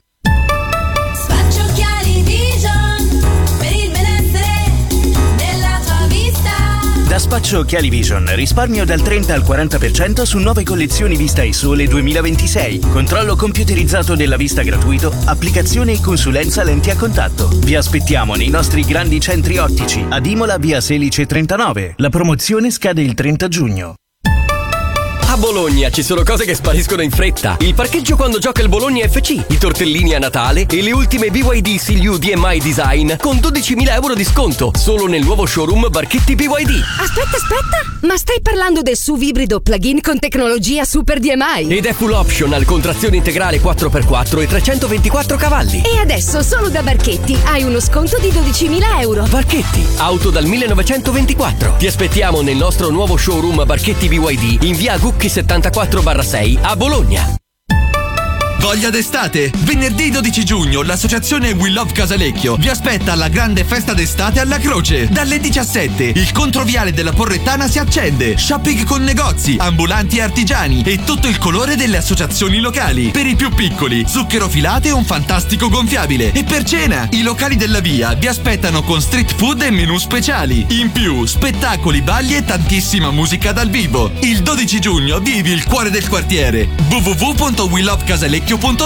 Speaker 23: Da Spaccio Occhiali Vision risparmio dal 30 al 40% su 9 collezioni Vista e Sole 2026. Controllo computerizzato della vista gratuito, applicazione e consulenza lenti a contatto. Vi aspettiamo nei nostri grandi centri ottici ad Imola via Selice 39. La promozione scade il 30 giugno.
Speaker 9: A Bologna ci sono cose che spariscono in fretta. Il parcheggio quando gioca il Bologna FC, i tortellini a Natale e le ultime BYD CLU DMI Design con 12.000 euro di sconto solo nel nuovo showroom Barchetti BYD.
Speaker 10: Aspetta, ma stai parlando del SUV ibrido plug-in con tecnologia Super DMI?
Speaker 9: Ed è full optional con trazione integrale 4x4 e 324 cavalli.
Speaker 10: E adesso solo da Barchetti hai uno sconto di 12.000 euro.
Speaker 9: Barchetti, auto dal 1924. Ti aspettiamo nel nostro nuovo showroom Barchetti BYD in via Gucchi 74/6 a Bologna.
Speaker 24: Voglia d'estate? Venerdì 12 giugno l'associazione We Love Casalecchio vi aspetta alla grande festa d'estate alla Croce. Dalle 17 il controviale della Porrettana si accende. Shopping con negozi, ambulanti e artigiani e tutto il colore delle associazioni locali. Per i più piccoli, zucchero filato e un fantastico gonfiabile. E per cena, i locali della via vi aspettano con street food e menù speciali. In più, spettacoli, balli e tantissima musica dal vivo. Il 12 giugno vivi il cuore del quartiere. www.welovecasalecchio.it.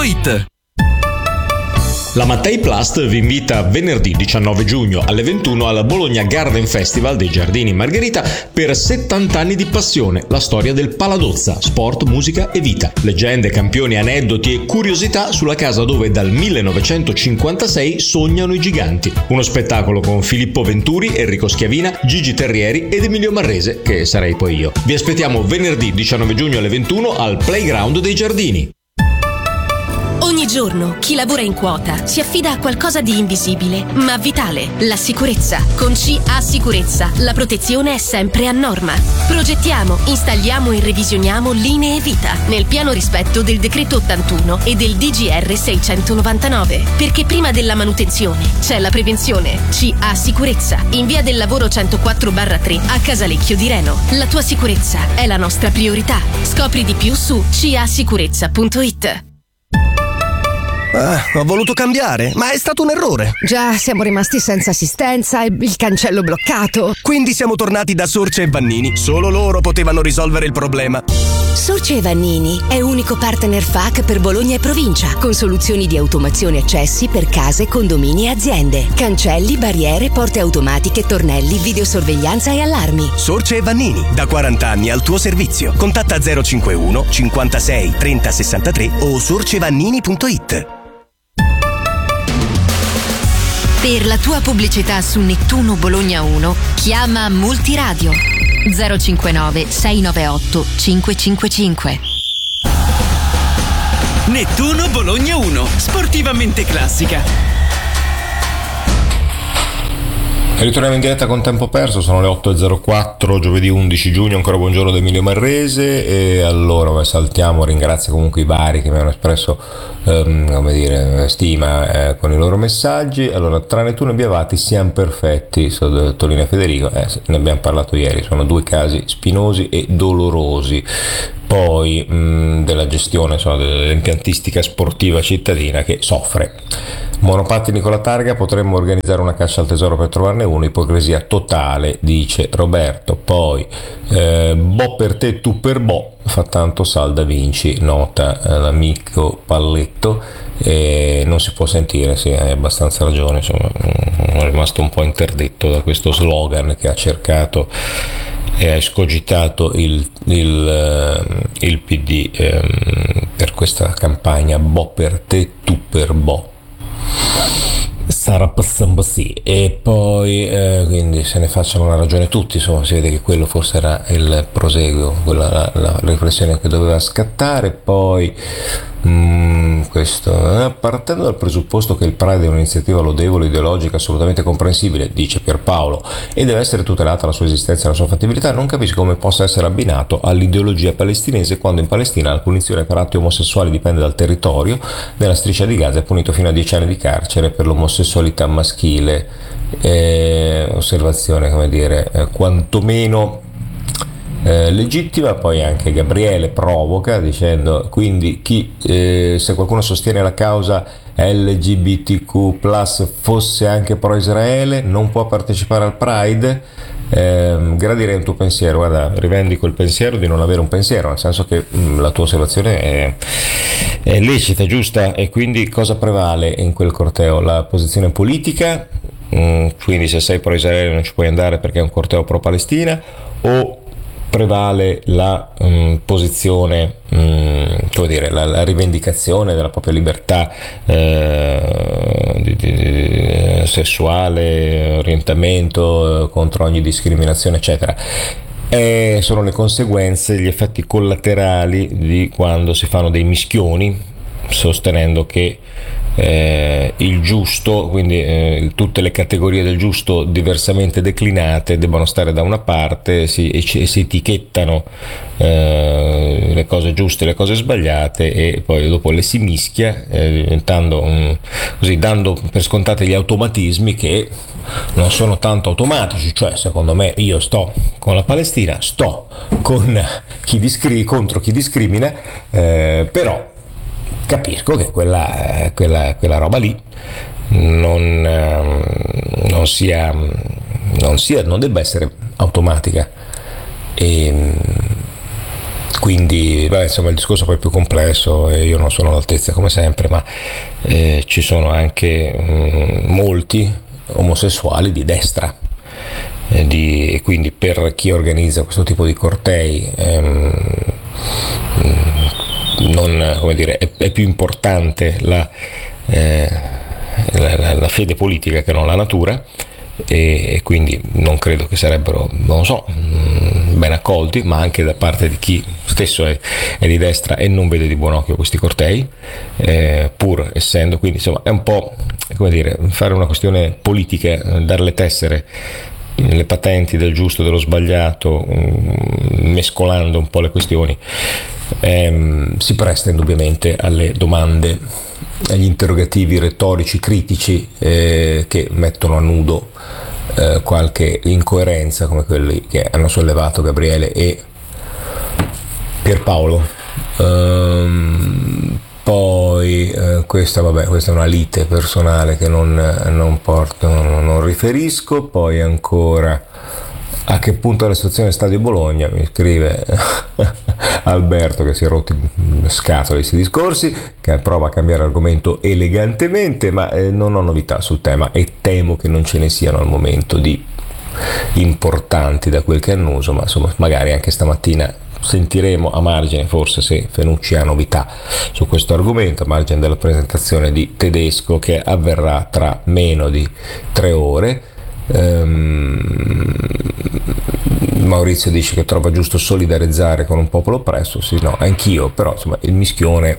Speaker 25: La Mattei Plast vi invita venerdì 19 giugno alle 21 al Bologna Garden Festival dei Giardini Margherita per 70 anni di passione, la storia del Paladozza, sport, musica e vita. Leggende, campioni, aneddoti e curiosità sulla casa dove dal 1956 sognano i giganti. Uno spettacolo con Filippo Venturi, Enrico Schiavina, Gigi Terrieri ed Emilio Marrese, che sarei poi io. Vi aspettiamo venerdì 19 giugno alle 21 al Playground dei Giardini.
Speaker 26: Ogni giorno chi lavora in quota si affida a qualcosa di invisibile, ma vitale: la sicurezza. Con CA Sicurezza la protezione è sempre a norma. Progettiamo, installiamo e revisioniamo linee vita nel pieno rispetto del decreto 81 e del DGR 699. Perché prima della manutenzione c'è la prevenzione. CA Sicurezza, in via del lavoro 104/3 a Casalecchio di Reno. La tua sicurezza è la nostra priorità. Scopri di più su casicurezza.it.
Speaker 27: Ho voluto cambiare, ma è stato un errore.
Speaker 10: Già, siamo rimasti senza assistenza e il cancello bloccato.
Speaker 27: Quindi siamo tornati da Sorce e Vannini. Solo loro potevano risolvere il problema.
Speaker 10: Sorce e Vannini è unico partner FAC per Bologna e provincia, con soluzioni di automazione accessi per case, condomini e aziende. Cancelli, barriere, porte automatiche, tornelli, videosorveglianza e allarmi.
Speaker 27: Sorce e Vannini, da 40 anni al tuo servizio. Contatta 051 56 30 63 o sorcevannini.it.
Speaker 17: Per la tua pubblicità su Nettuno Bologna 1, chiama Multiradio 059 698 555.
Speaker 16: Nettuno Bologna 1, sportivamente classica.
Speaker 3: Ritorniamo in diretta con Tempo Perso, sono le 8.04, giovedì 11 giugno, ancora buongiorno da Emilio Marrese. E allora saltiamo, ringrazio comunque i vari che mi hanno espresso stima con i loro messaggi. Allora, tra Nettuno e Biavati siamo perfetti, sottolinea Federico, ne abbiamo parlato ieri, sono due casi spinosi e dolorosi. Poi della gestione dell'impiantistica sportiva cittadina che soffre. Monopattini con la targa, potremmo organizzare una caccia al tesoro per trovarne uno, ipocrisia totale, dice Roberto. Poi Bo per te, tu per Bo, fa tanto Salda Vinci, nota l'amico Palletto, non si può sentire, sì, hai abbastanza ragione, insomma, sono rimasto un po' interdetto da questo slogan che ha cercato e ha escogitato il PD per questa campagna Bo per te, tu per Bo. Sarà passando sì. E poi quindi se ne facciano una ragione tutti, insomma, si vede che quello forse era il proseguo, quella la riflessione che doveva scattare. Poi questo, partendo dal presupposto che il Pride è un'iniziativa lodevole, ideologica, assolutamente comprensibile, dice Pierpaolo, e deve essere tutelata la sua esistenza e la sua fattibilità, non capisco come possa essere abbinato all'ideologia palestinese quando in Palestina la punizione per atti omosessuali dipende dal territorio. Nella striscia di Gaza è punito fino a 10 anni di carcere per l'omosessualità maschile. Osservazione, come dire, quantomeno legittima. Poi anche Gabriele provoca dicendo: quindi se qualcuno sostiene la causa LGBTQ+ fosse anche pro Israele non può partecipare al Pride. Gradirei un tuo pensiero. Guarda, rivendico il pensiero di non avere un pensiero, nel senso che la tua osservazione è lecita, giusta, e quindi cosa prevale in quel corteo? La posizione politica, quindi se sei pro Israele non ci puoi andare perché è un corteo pro Palestina, o prevale la posizione, come dire, la rivendicazione della propria libertà sessuale, orientamento, contro ogni discriminazione, eccetera. Sono le conseguenze, gli effetti collaterali di quando si fanno dei mischioni, sostenendo che il giusto, quindi tutte le categorie del giusto diversamente declinate debbano stare da una parte, si etichettano le cose giuste e le cose sbagliate e poi dopo le si mischia, diventando così, dando per scontate gli automatismi che non sono tanto automatici. Cioè, secondo me, io sto con la Palestina, sto con contro chi discrimina, però capisco che quella roba lì non debba essere automatica, e quindi insomma il discorso poi è più complesso e io non sono all'altezza come sempre, ma ci sono anche molti omosessuali di destra, e quindi per chi organizza questo tipo di cortei come dire, è più importante la fede politica che non la natura, e quindi non credo che sarebbero, non so, ben accolti, ma anche da parte di chi stesso è di destra e non vede di buon occhio questi cortei, pur essendo, quindi insomma è un po', come dire, fare una questione politica, dare le tessere, le patenti del giusto e dello sbagliato, mescolando un po' le questioni, si presta indubbiamente alle domande, agli interrogativi retorici critici che mettono a nudo qualche incoerenza come quelli che hanno sollevato Gabriele e Pierpaolo. Poi questa è una lite personale che non riferisco. Poi ancora, a che punto è la situazione Stadio Bologna? Mi scrive Alberto, che si è rotto in scatole questi discorsi, che prova a cambiare argomento elegantemente, ma non ho novità sul tema e temo che non ce ne siano al momento di importanti da quel che annuso, ma insomma magari anche stamattina sentiremo a margine, forse, se Fenucci ha novità su questo argomento, a margine della presentazione di Tedesco che avverrà tra meno di 3 ore. Maurizio dice che trova giusto solidarizzare con un popolo oppresso. Sì, no, anch'io, però insomma il mischione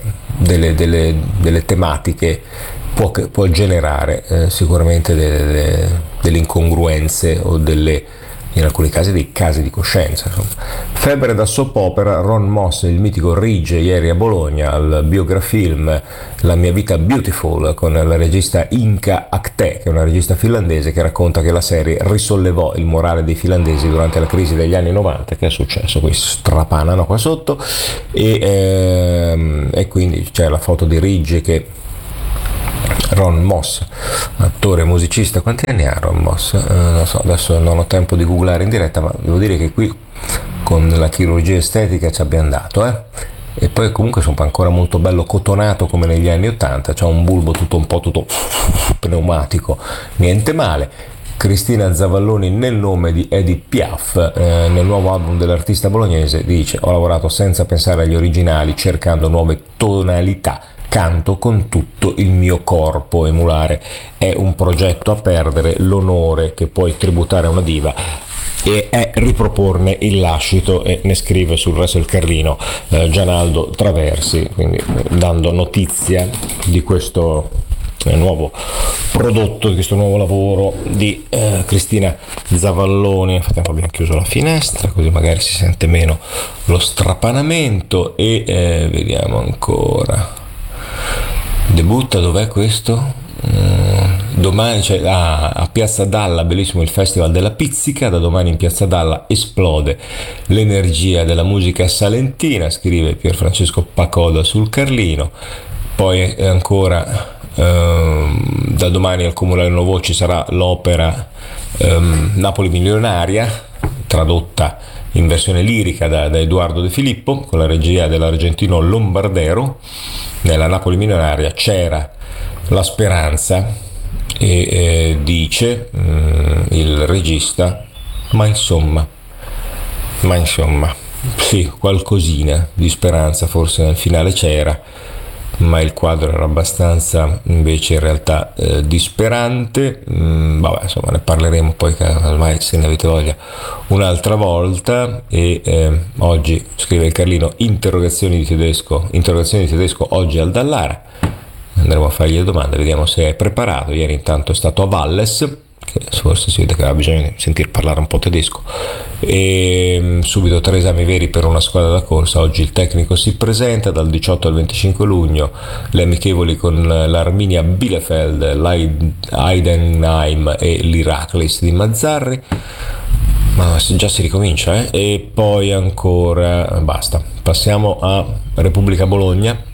Speaker 3: delle tematiche può generare sicuramente delle incongruenze o in alcuni casi dei casi di coscienza. Insomma. Febbre da soap opera, Ron Moss, il mitico Ridge, ieri a Bologna al biografilm La mia vita beautiful, con la regista Inka Akte, che è una regista finlandese che racconta che la serie risollevò il morale dei finlandesi durante la crisi degli anni 90. Che è successo? Qui strapanano qua sotto e quindi c'è la foto di Ridge che Ron Moss, attore e musicista. Quanti anni ha Ron Moss? Non so, adesso non ho tempo di googlare in diretta, ma devo dire che qui con la chirurgia estetica ci abbiamo dato, e poi comunque sono ancora molto bello cotonato come negli anni 80, c'ha un bulbo tutto pneumatico, niente male. Cristina Zavalloni nel nome di Edith Piaf, nel nuovo album dell'artista bolognese, dice: ho lavorato senza pensare agli originali, cercando nuove tonalità, canto con tutto il mio corpo. Emulare è un progetto a perdere, l'onore che puoi tributare a una diva e è riproporne il lascito, e ne scrive sul Resto del Carlino Gianaldo Traversi, quindi dando notizia di questo nuovo prodotto, di questo nuovo lavoro di Cristina Zavalloni. Nel frattempo abbiamo chiuso la finestra così magari si sente meno lo strapanamento, e vediamo ancora. Debutta, dov'è questo? Domani c'è a Piazza Dalla, bellissimo il Festival della Pizzica, da domani in Piazza Dalla esplode l'energia della musica salentina, scrive Pierfrancesco Pacoda sul Carlino. Poi ancora da domani al Comunale Nuovo ci sarà l'opera Napoli Milionaria, tradotta in versione lirica da Edoardo De Filippo, con la regia dell'argentino Lombardero. Nella Napoli Milionaria c'era la speranza, e dice il regista, ma insomma, sì, qualcosina di speranza forse nel finale c'era, ma il quadro era abbastanza invece in realtà disperante. Vabbè, insomma, ne parleremo poi, ormai se ne avete voglia, un'altra volta. E oggi, scrive il Carlino, interrogazioni di tedesco oggi al Dallara. Andremo a fargli le domande, vediamo se è preparato. Ieri intanto è stato a Valles, che forse si vede che aveva bisogno di sentir parlare un po' tedesco, e subito 3 esami veri per una squadra da corsa. Oggi il tecnico si presenta dal 18 al 25 luglio, le amichevoli con l'Arminia Bielefeld, l'Heidenheim e l'Iraklis di Mazzarri. Ma già si ricomincia, E poi ancora basta, passiamo a Repubblica Bologna.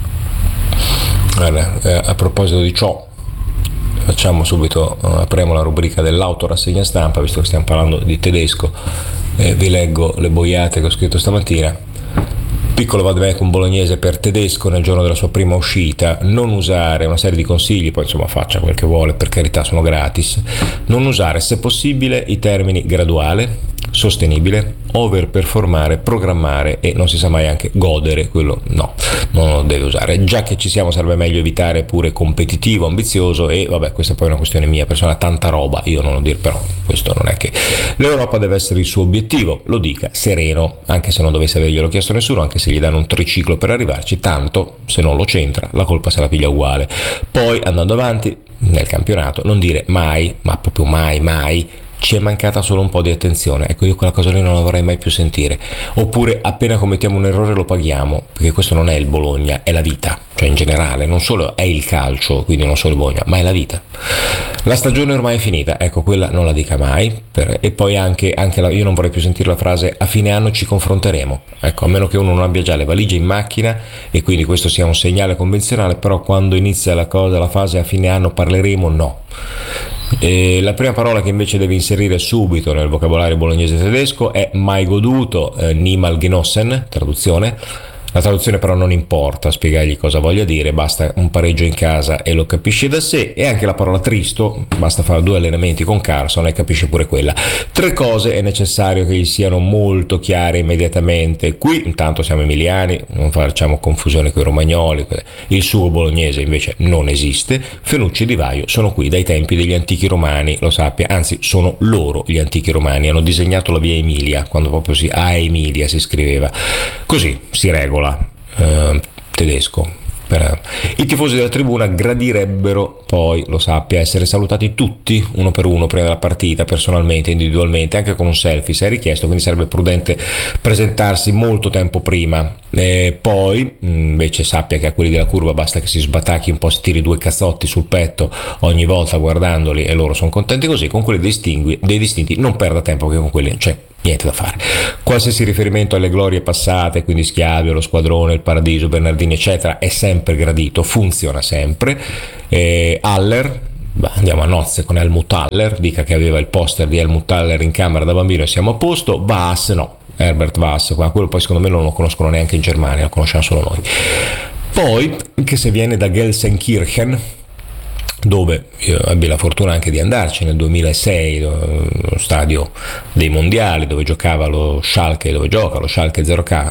Speaker 3: A proposito di ciò, facciamo subito, apriamo la rubrica dell'autorassegna stampa, visto che stiamo parlando di tedesco, vi leggo le boiate che ho scritto stamattina. Piccolo vademecum bolognese per Tedesco nel giorno della sua prima uscita: non usare, una serie di consigli, poi insomma faccia quel che vuole, per carità, sono gratis. Non usare, se possibile, i termini graduale, sostenibile, overperformare, programmare e non si sa mai anche godere, quello no, non lo deve usare. Già che ci siamo, sarebbe meglio evitare pure competitivo, ambizioso, e vabbè, questa poi è una questione mia personale, tanta roba, io non lo dire, però questo non è che l'Europa deve essere il suo obiettivo, lo dica sereno, anche se non dovesse averglielo chiesto nessuno, anche se gli danno un triciclo per arrivarci, tanto se non lo centra la colpa se la piglia uguale. Poi andando avanti nel campionato non dire mai, ma proprio mai, ci è mancata solo un po' di attenzione. Ecco, io quella cosa lì non la vorrei mai più sentire. Oppure appena commettiamo un errore lo paghiamo, perché questo non è il Bologna, è la vita, cioè in generale, non solo è il calcio, quindi non solo il Bologna, ma è la vita. La stagione ormai è finita, ecco, quella non la dica mai. E poi anche io non vorrei più sentire la frase a fine anno ci confronteremo, ecco, a meno che uno non abbia già le valigie in macchina e quindi questo sia un segnale convenzionale, però quando inizia la fase a fine anno parleremo, no. E la prima parola che invece deve inserire subito nel vocabolario bolognese tedesco è mai goduto, niemals genossen, traduzione. La traduzione però non importa spiegargli cosa voglia dire, basta un pareggio in casa e lo capisce da sé. E anche la parola tristo, basta fare 2 allenamenti con Carson e capisce pure quella. 3 cose è necessario che gli siano molto chiare immediatamente. Qui intanto siamo emiliani, non facciamo confusione con i romagnoli, il suo bolognese invece non esiste. Fenucci e Di Vaio sono qui dai tempi degli antichi romani, lo sappia, anzi sono loro gli antichi romani, hanno disegnato la via Emilia, quando proprio a Emilia si scriveva. Così si regola tedesco. I tifosi della tribuna gradirebbero poi, lo sappia, essere salutati tutti uno per uno prima della partita, personalmente, individualmente, anche con un selfie se è richiesto, quindi sarebbe prudente presentarsi molto tempo prima. Poi invece sappia che a quelli della curva basta che si sbatacchi un po', si tiri 2 cazzotti sul petto ogni volta guardandoli e loro sono contenti così. Con quelli dei distinti non perda tempo, che con quelli c'è niente da fare. Qualsiasi riferimento alle glorie passate, quindi Schiavio, lo Squadrone, il Paradiso, Bernardini eccetera, è sempre gradito, funziona sempre. Haller, andiamo a nozze con Helmut Haller, dica che aveva il poster di Helmut Haller in camera da bambino e siamo a posto. Vass, no, Herbert Vass, quello poi secondo me non lo conoscono neanche in Germania, lo conosciamo solo noi. Poi, che se viene da Gelsenkirchen, dove io ebbi la fortuna anche di andarci nel 2006, lo stadio dei mondiali dove giocava lo Schalke, dove gioca lo Schalke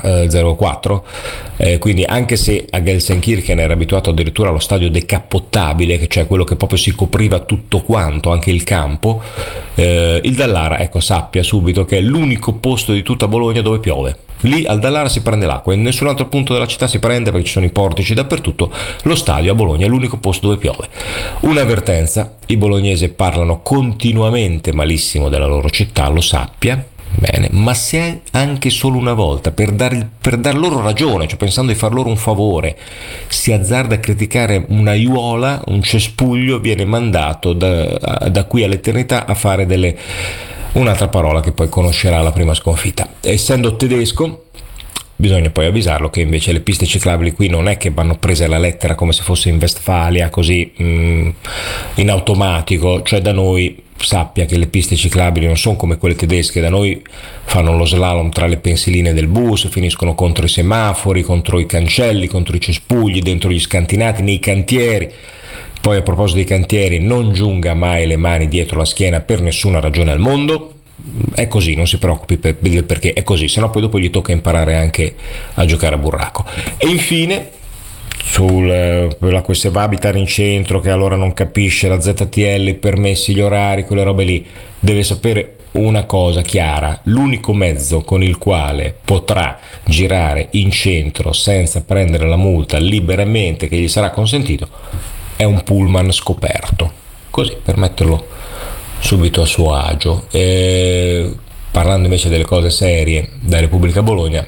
Speaker 3: 04, quindi anche se a Gelsenkirchen era abituato addirittura allo stadio decappottabile, cioè quello che proprio si copriva tutto quanto, anche il campo, il Dallara, ecco, sappia subito che è l'unico posto di tutta Bologna dove piove. Lì al Dallara si prende l'acqua, in nessun altro punto della città si prende perché ci sono i portici dappertutto. Lo stadio a Bologna è l'unico posto dove piove. Un'avvertenza: i bolognesi parlano continuamente malissimo della loro città, lo sappia bene, ma se è anche solo una volta per dar loro ragione, cioè pensando di far loro un favore, si azzarda a criticare una aiuola, un cespuglio, viene mandato da qui all'eternità a fare un'altra parola che poi conoscerà alla prima sconfitta. Essendo tedesco, bisogna poi avvisarlo che invece le piste ciclabili qui non è che vanno prese alla lettera come se fosse in Westfalia, così in automatico, cioè da noi sappia che le piste ciclabili non sono come quelle tedesche, da noi fanno lo slalom tra le pensiline del bus, finiscono contro i semafori, contro i cancelli, contro i cespugli, dentro gli scantinati, nei cantieri. Poi a proposito dei cantieri, non giunga mai le mani dietro la schiena per nessuna ragione al mondo, è così, non si preoccupi perché è così, sennò poi dopo gli tocca imparare anche a giocare a burraco. E infine sulla questione va a abitare in centro, che allora non capisce la ZTL, i permessi, gli orari, quelle robe lì, deve sapere una cosa chiara: l'unico mezzo con il quale potrà girare in centro senza prendere la multa liberamente che gli sarà consentito è un pullman scoperto, così per metterlo subito a suo agio. Parlando invece delle cose serie da Repubblica Bologna,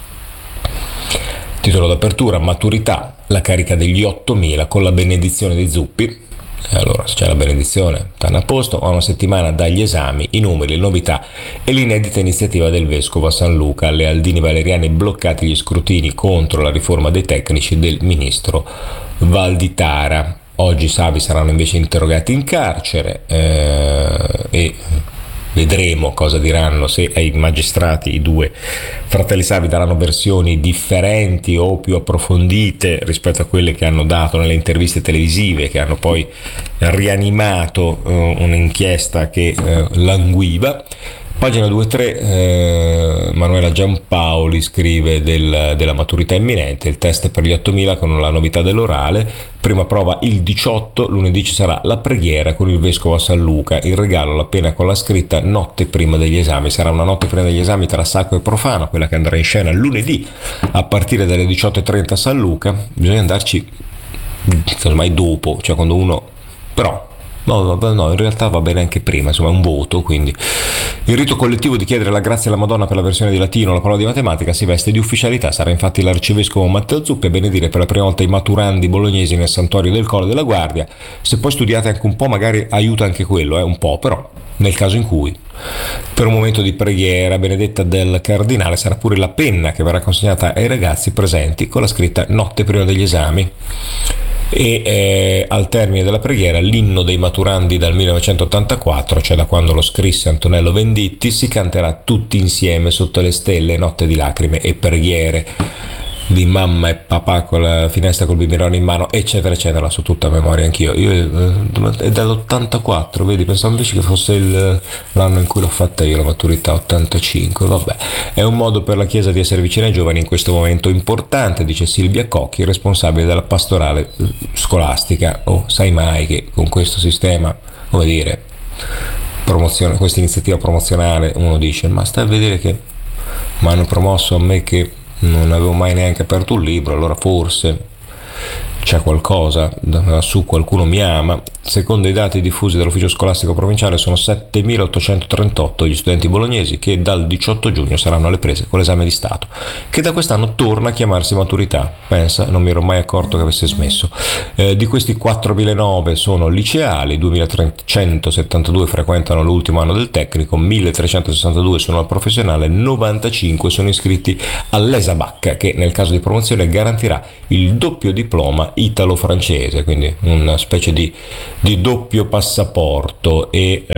Speaker 3: titolo d'apertura: maturità, la carica degli 8.000 con la benedizione di Zuppi. Allora, se c'è la benedizione stanno a posto. A una settimana dagli esami, i numeri, le novità e l'inedita iniziativa del vescovo a San Luca. Alle Aldini Valeriani bloccati gli scrutini contro la riforma dei tecnici del ministro Valditara. Oggi i Savi saranno invece interrogati in carcere e vedremo cosa diranno, se ai magistrati i due fratelli Savi daranno versioni differenti o più approfondite rispetto a quelle che hanno dato nelle interviste televisive, che hanno poi rianimato un'inchiesta che languiva. Pagina 2-3, Manuela Giampaoli scrive della maturità imminente, il test per gli 8.000 con la novità dell'orale, prima prova il 18, lunedì ci sarà la preghiera con il vescovo a San Luca, il regalo la pena con la scritta notte prima degli esami. Sarà una notte prima degli esami tra sacro e profano, quella che andrà in scena lunedì a partire dalle 18.30 a San Luca. Bisogna andarci ormai dopo, cioè quando uno però no, in realtà va bene anche prima, insomma è un voto. Quindi il rito collettivo di chiedere la grazia alla Madonna per la versione di latino, la parola di matematica, si veste di ufficialità. Sarà infatti l'arcivescovo Matteo Zuppi a benedire per la prima volta i maturandi bolognesi nel santuario del Colle della Guardia. Se poi studiate anche un po' magari aiuta anche quello, un po', però nel caso in cui per un momento di preghiera benedetta del cardinale sarà pure la penna che verrà consegnata ai ragazzi presenti con la scritta notte prima degli esami. E al termine della preghiera l'inno dei maturandi dal 1984, cioè da quando lo scrisse Antonello Venditti, si canterà tutti insieme sotto le stelle, notte di lacrime e preghiere di mamma e papà con la finestra col biberone in mano, eccetera eccetera, su tutta memoria anch'io. È dall'84, vedi, pensavo invece che fosse l'anno in cui l'ho fatta io la maturità, 85. Vabbè, è un modo per la Chiesa di essere vicina ai giovani in questo momento importante, dice Silvia Cocchi, responsabile della pastorale scolastica. Sai mai che con questo sistema, come dire, questa iniziativa promozionale, uno dice ma stai a vedere che mi hanno promosso a me che non avevo mai neanche aperto un libro, allora forse c'è qualcosa, su qualcuno mi ama. Secondo i dati diffusi dall'ufficio scolastico provinciale sono 7.838 gli studenti bolognesi che dal 18 giugno saranno alle prese con l'esame di Stato, che da quest'anno torna a chiamarsi maturità. Pensa, non mi ero mai accorto che avesse smesso. Di questi 4.009 sono liceali, 2.372 frequentano l'ultimo anno del tecnico, 1.362 sono al professionale, 95 sono iscritti all'ESABAC, che nel caso di promozione garantirà il doppio diploma italo-francese, quindi una specie di doppio passaporto. E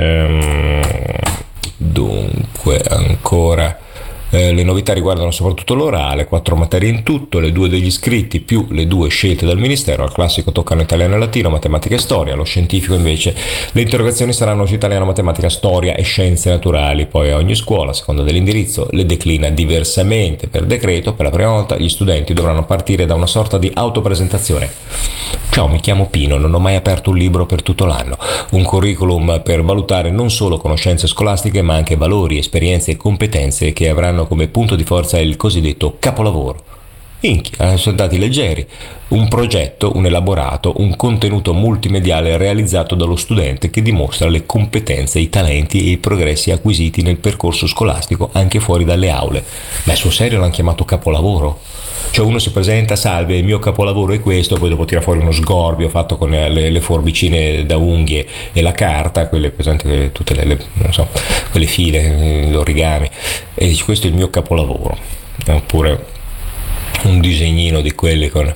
Speaker 3: dunque ancora le novità riguardano soprattutto l'orale, 4 materie in tutto, le 2 degli iscritti più le 2 scelte dal Ministero. Al classico toccano italiano e latino, matematica e storia. Allo scientifico invece le interrogazioni saranno su italiano, matematica, storia e scienze naturali. Poi ogni scuola, a seconda dell'indirizzo, le declina diversamente. Per decreto, per la prima volta gli studenti dovranno partire da una sorta di autopresentazione. Ciao, mi chiamo Pino, non ho mai aperto un libro per tutto l'anno. Un curriculum per valutare non solo conoscenze scolastiche ma anche valori, esperienze e competenze che avranno come punto di forza il cosiddetto capolavoro. Sono dati leggeri, un progetto, un elaborato, un contenuto multimediale realizzato dallo studente che dimostra le competenze, i talenti e i progressi acquisiti nel percorso scolastico anche fuori dalle aule. Ma sul serio l'hanno chiamato capolavoro? Cioè uno si presenta, salve, il mio capolavoro è questo, poi dopo tira fuori uno sgorbio fatto con le forbicine da unghie e la carta, quelle presenti, tutte non so, quelle file, l'origami, e dice questo è il mio capolavoro. Oppure un disegnino di quelli con...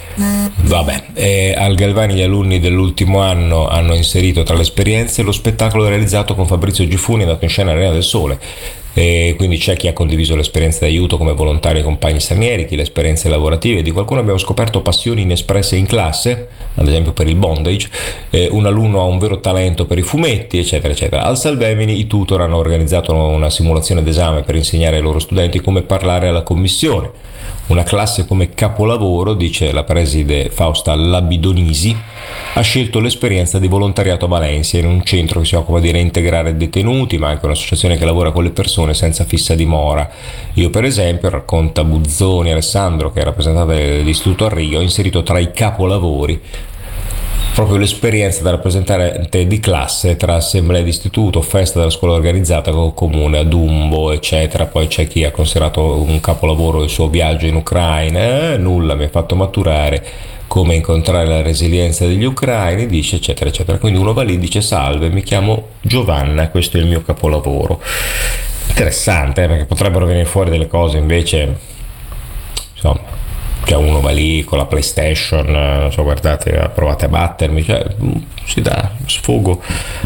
Speaker 3: Vabbè, al Galvani gli alunni dell'ultimo anno hanno inserito tra le esperienze lo spettacolo realizzato con Fabrizio Gifuni andato in scena all'Arena del Sole. E quindi c'è chi ha condiviso l'esperienza d'aiuto come volontari e compagni stranieri, chi le esperienze lavorative. Di qualcuno abbiamo scoperto passioni inespresse in classe, ad esempio per il bondage, un alunno ha un vero talento per i fumetti, eccetera eccetera. Al Salvemini i tutor hanno organizzato una simulazione d'esame per insegnare ai loro studenti come parlare alla commissione. Una classe come capolavoro, dice la preside Fausta Labidonisi, ha scelto l'esperienza di volontariato a Valencia in un centro che si occupa di reintegrare detenuti, ma anche un'associazione che lavora con le persone senza fissa dimora. Io per esempio, racconta Buzzoni Alessandro, che è rappresentante dell'Istituto Arrigo, ho inserito tra i capolavori proprio l'esperienza da rappresentante di classe tra assemblea d'istituto, festa della scuola organizzata con il comune, a Dumbo, eccetera. Poi c'è chi ha considerato un capolavoro il suo viaggio in Ucraina, nulla mi ha fatto maturare come incontrare la resilienza degli ucraini, dice, eccetera eccetera. Quindi uno va lì, dice salve, mi chiamo Giovanna, questo è il mio capolavoro. Interessante, perché potrebbero venire fuori delle cose invece, insomma, cioè uno va lì con la PlayStation, non so, guardate, provate a battermi, cioè si dà sfogo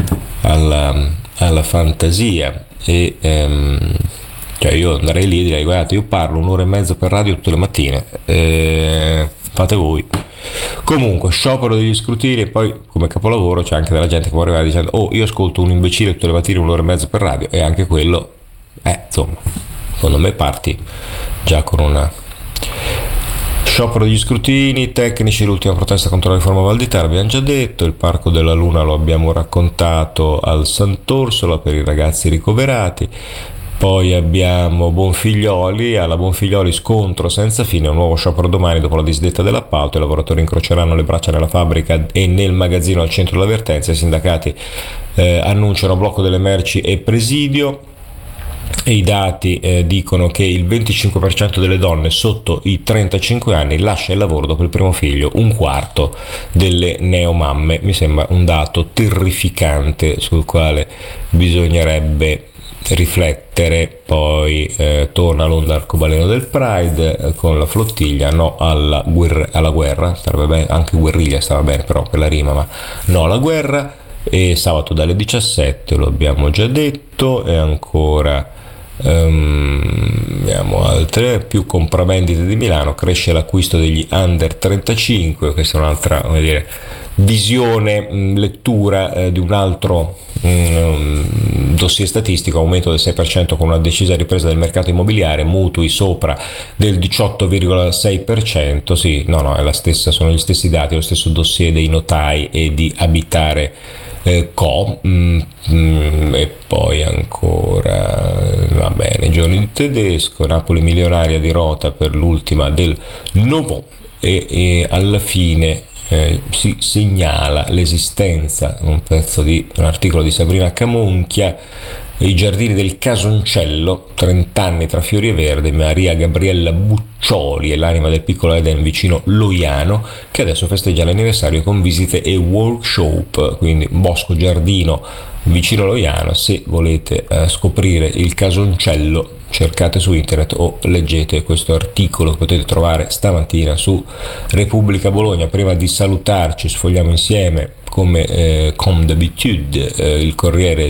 Speaker 3: alla fantasia. E cioè io andrei lì e direi guardate, io parlo 1 ora e mezza per radio tutte le mattine, fate voi. Comunque sciopero degli scrutini, e poi come capolavoro c'è anche della gente che può arrivare dicendo oh, io ascolto un imbecille tutte le mattine 1 ora e mezza per radio, e anche quello insomma, secondo me parti già con una... Sciopero degli scrutini tecnici, l'ultima protesta contro la riforma Valditara, abbiamo già detto. Il Parco della Luna lo abbiamo raccontato al Sant'Orsola per i ragazzi ricoverati. Poi abbiamo Bonfiglioli, alla Bonfiglioli scontro senza fine, un nuovo sciopero domani dopo la disdetta dell'appalto, i lavoratori incroceranno le braccia nella fabbrica e nel magazzino al centro dell'avvertenza, i sindacati annunciano blocco delle merci e presidio. E i dati dicono che il 25% delle donne sotto i 35 anni lascia il lavoro dopo il primo figlio, un quarto delle neomamme. Mi sembra un dato terrificante sul quale bisognerebbe riflettere. Poi torna l'onda arcobaleno del Pride con la flottiglia, no alla guerra, starebbe bene, anche guerriglia stava bene però per la rima, ma no alla guerra. E sabato dalle 17 lo abbiamo già detto. E ancora abbiamo altre, più compravendite di Milano, cresce l'acquisto degli under 35, questa è un'altra, come dire, visione, lettura di un altro dossier statistico, aumento del 6% con una decisa ripresa del mercato immobiliare, mutui sopra del 18,6%, sì, no, è la stessa, sono gli stessi dati, lo stesso dossier dei notai e di Abitare Co. E poi ancora, va bene, giorni di tedesco, Napoli milionaria di rota per l'ultima del Novo e alla fine si segnala l'esistenza, un articolo di Sabrina Camonchia, i giardini del Casoncello, 30 anni tra fiori e verde, Maria Gabriella Buccioli e l'anima del piccolo Eden vicino Loiano, che adesso festeggia l'anniversario con visite e workshop, quindi bosco giardino vicino Loiano. Se volete scoprire il Casoncello, cercate su internet o leggete questo articolo che potete trovare stamattina su Repubblica Bologna. Prima di salutarci sfogliamo insieme, come d'habitude, il Corriere